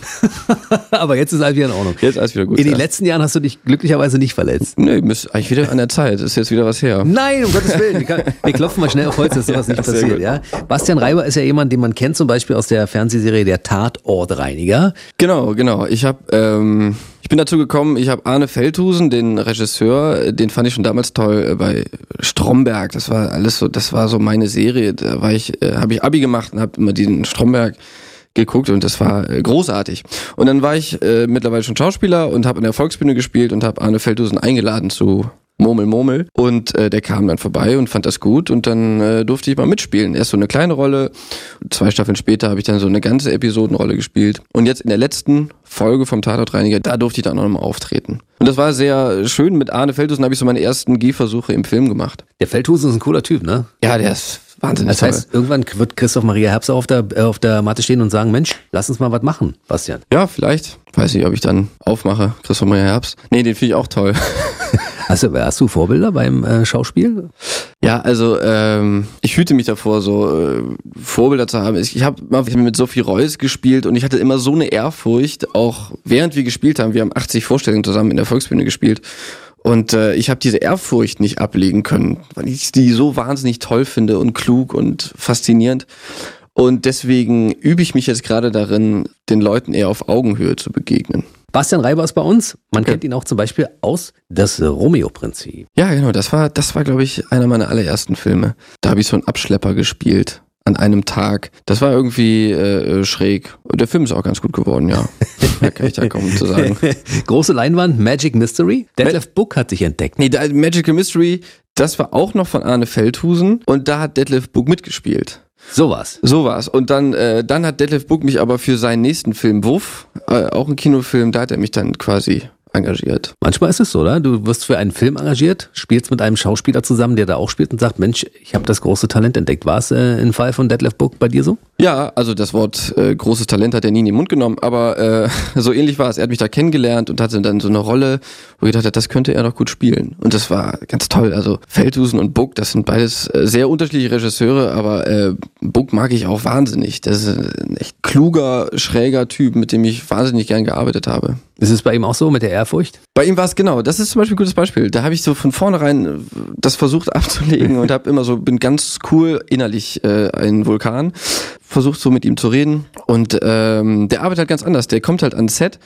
[SPEAKER 2] Aber jetzt ist alles wieder in Ordnung.
[SPEAKER 8] Jetzt ist alles wieder gut.
[SPEAKER 2] In den
[SPEAKER 8] ja.
[SPEAKER 2] letzten Jahren hast du dich glücklicherweise nicht verletzt.
[SPEAKER 8] Nee, ist eigentlich wieder an der Zeit. Ist jetzt wieder was her.
[SPEAKER 2] Nein, um Gottes Willen. Wir, kann, wir klopfen mal schnell auf Holz, dass sowas nicht passiert. Ja? Bastian Reiber ist ja jemand, den man kennt, zum Beispiel aus der Fernsehserie Der Tatortreiniger.
[SPEAKER 8] Genau, genau. Ich habe... Ähm Ich bin dazu gekommen, ich habe Arne Feldhusen, den Regisseur, den fand ich schon damals toll bei Stromberg. Das war alles so, das war so meine Serie. Da war ich, äh, habe ich Abi gemacht und habe immer diesen Stromberg geguckt und das war äh, großartig. Und dann war ich äh, mittlerweile schon Schauspieler und habe an der Volksbühne gespielt und habe Arne Feldhusen eingeladen zu Murmel, Murmel. Und äh, der kam dann vorbei und fand das gut und dann äh, durfte ich mal mitspielen. Erst so eine kleine Rolle, zwei Staffeln später habe ich dann so eine ganze Episodenrolle gespielt. Und jetzt in der letzten Folge vom Tatortreiniger, da durfte ich dann auch nochmal auftreten. Und das war sehr schön. Mit Arne Feldhusen habe ich so meine ersten Gehversuche im Film gemacht.
[SPEAKER 2] Der Feldhusen ist ein cooler Typ, ne?
[SPEAKER 8] Ja, der ist wahnsinnig
[SPEAKER 2] Das heißt, toll. Irgendwann wird Christoph Maria Herbst auf der, äh, auf der Matte stehen und sagen, Mensch, lass uns mal was machen, Bastian.
[SPEAKER 8] Ja, vielleicht. Weiß nicht, ob ich dann aufmache, Christoph Maria Herbst. Nee, den finde ich auch toll.
[SPEAKER 2] Hast du, hast du Vorbilder beim äh, Schauspiel?
[SPEAKER 8] Ja, also ähm, ich hüte mich davor, so äh, Vorbilder zu haben. Ich, ich habe mal mit Sophie Reuss gespielt und ich hatte immer so eine Ehrfurcht, auch während wir gespielt haben. Wir haben achtzig Vorstellungen zusammen in der Volksbühne gespielt. Und äh, ich habe diese Ehrfurcht nicht ablegen können, weil ich die so wahnsinnig toll finde und klug und faszinierend. Und deswegen übe ich mich jetzt gerade darin, den Leuten eher auf Augenhöhe zu begegnen.
[SPEAKER 2] Bastian Reiber ist bei uns. Man
[SPEAKER 8] okay.
[SPEAKER 2] kennt ihn auch zum Beispiel aus Das Romeo-Prinzip.
[SPEAKER 8] Ja, genau. Das war, das war, glaube ich, einer meiner allerersten Filme. Da habe ich so einen Abschlepper gespielt an einem Tag. Das war irgendwie äh, schräg. Und der Film ist auch ganz gut geworden, ja. Da kann ich da kaum zu sagen.
[SPEAKER 2] Große Leinwand, Magic Mystery. Detlef Buck hat sich entdeckt.
[SPEAKER 8] Nee, Magical Mystery, das war auch noch von Arne Feldhusen. Und da hat Detlef Buck mitgespielt.
[SPEAKER 2] So war's.
[SPEAKER 8] So war's. Und dann, äh, dann hat Detlef Buck mich aber für seinen nächsten Film Wuff, äh, auch ein Kinofilm, da hat er mich dann quasi engagiert.
[SPEAKER 2] Manchmal ist es so, oder? Du wirst für einen Film engagiert, spielst mit einem Schauspieler zusammen, der da auch spielt und sagt, Mensch, ich habe das große Talent entdeckt. War es äh, im Fall von Detlef Buck bei dir so?
[SPEAKER 8] Ja, also das Wort äh, großes Talent hat er nie in den Mund genommen, aber äh, so ähnlich war es. Er hat mich da kennengelernt und hatte dann so eine Rolle, wo ich gedacht habe, das könnte er doch gut spielen. Und das war ganz toll. Also Feldhusen und Buck, das sind beides äh, sehr unterschiedliche Regisseure, aber äh, Buck mag ich auch wahnsinnig. Das ist ein echt kluger, schräger Typ, mit dem ich wahnsinnig gern gearbeitet habe.
[SPEAKER 2] Ist es bei ihm auch so mit der Ehrfurcht?
[SPEAKER 8] Bei ihm war es genau. Das ist zum Beispiel ein gutes Beispiel. Da habe ich so von vornherein das versucht abzulegen und habe immer so, bin ganz cool innerlich äh, ein Vulkan, versucht so mit ihm zu reden und ähm, der arbeitet halt ganz anders. Der kommt halt ans Set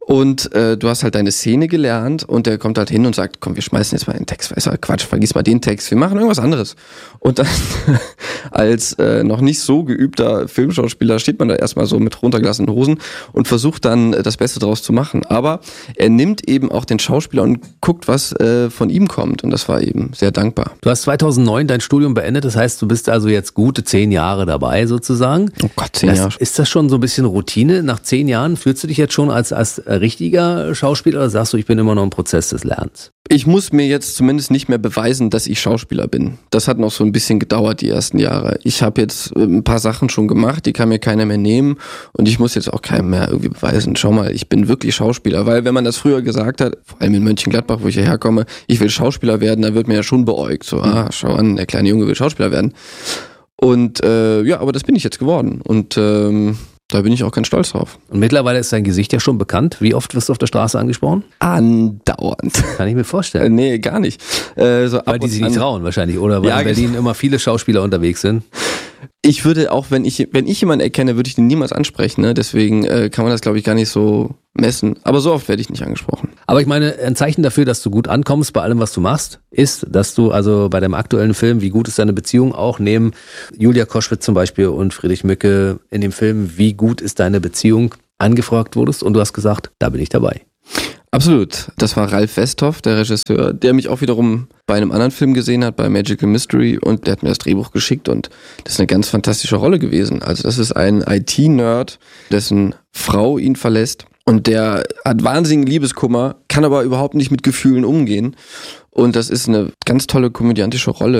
[SPEAKER 8] Und äh, du hast halt deine Szene gelernt und der kommt halt hin und sagt, komm, wir schmeißen jetzt mal den Text, weißt du, Quatsch, vergiss mal den Text, wir machen irgendwas anderes. Und dann als äh, noch nicht so geübter Filmschauspieler steht man da erstmal so mit runtergelassenen Hosen und versucht dann äh, das Beste draus zu machen. Aber er nimmt eben auch den Schauspieler und guckt, was äh, von ihm kommt und das war eben sehr dankbar.
[SPEAKER 2] Du hast zweitausendneun dein Studium beendet, das heißt, du bist also jetzt gute zehn Jahre dabei sozusagen.
[SPEAKER 8] Oh Gott, zehn
[SPEAKER 2] das,
[SPEAKER 8] Jahre.
[SPEAKER 2] Ist das schon so ein bisschen Routine? Nach zehn Jahren fühlst du dich jetzt schon als, als richtiger Schauspieler oder sagst du, ich bin immer noch im Prozess des Lernens?
[SPEAKER 8] Ich muss mir jetzt zumindest nicht mehr beweisen, dass ich Schauspieler bin. Das hat noch so ein bisschen gedauert, die ersten Jahre. Ich habe jetzt ein paar Sachen schon gemacht, die kann mir keiner mehr nehmen und ich muss jetzt auch keinem mehr irgendwie beweisen. Schau mal, ich bin wirklich Schauspieler, weil wenn man das früher gesagt hat, vor allem in Mönchengladbach, wo ich hierher komme, ich will Schauspieler werden, dann wird mir ja schon beäugt. So, ah, schau an, der kleine Junge will Schauspieler werden. Und äh, ja, aber das bin ich jetzt geworden und ähm, da bin ich auch ganz stolz drauf.
[SPEAKER 2] Und mittlerweile ist dein Gesicht ja schon bekannt. Wie oft wirst du auf der Straße angesprochen?
[SPEAKER 8] Andauernd.
[SPEAKER 2] Kann ich mir vorstellen.
[SPEAKER 8] Äh, nee, gar nicht. Äh, so
[SPEAKER 2] weil die sich nicht trauen wahrscheinlich, oder? Weil
[SPEAKER 8] ja,
[SPEAKER 2] in Berlin immer viele Schauspieler unterwegs sind.
[SPEAKER 8] Ich würde auch, wenn ich wenn ich jemanden erkenne, würde ich den niemals ansprechen. Ne? Deswegen äh, kann man das, glaube ich, gar nicht so messen. Aber so oft werde ich nicht angesprochen.
[SPEAKER 2] Aber ich meine, ein Zeichen dafür, dass du gut ankommst bei allem, was du machst, ist, dass du also bei dem aktuellen Film, wie gut ist deine Beziehung, auch neben Julia Koschwitz zum Beispiel und Friedrich Mücke in dem Film, wie gut ist deine Beziehung, angefragt wurdest und du hast gesagt, da bin ich dabei.
[SPEAKER 8] Absolut. Das war Ralf Westhoff, der Regisseur, der mich auch wiederum bei einem anderen Film gesehen hat, bei Magical Mystery, und der hat mir das Drehbuch geschickt und das ist eine ganz fantastische Rolle gewesen. Also das ist ein I T-Nerd, dessen Frau ihn verlässt und der hat wahnsinnigen Liebeskummer, kann aber überhaupt nicht mit Gefühlen umgehen und das ist eine ganz tolle komödiantische Rolle.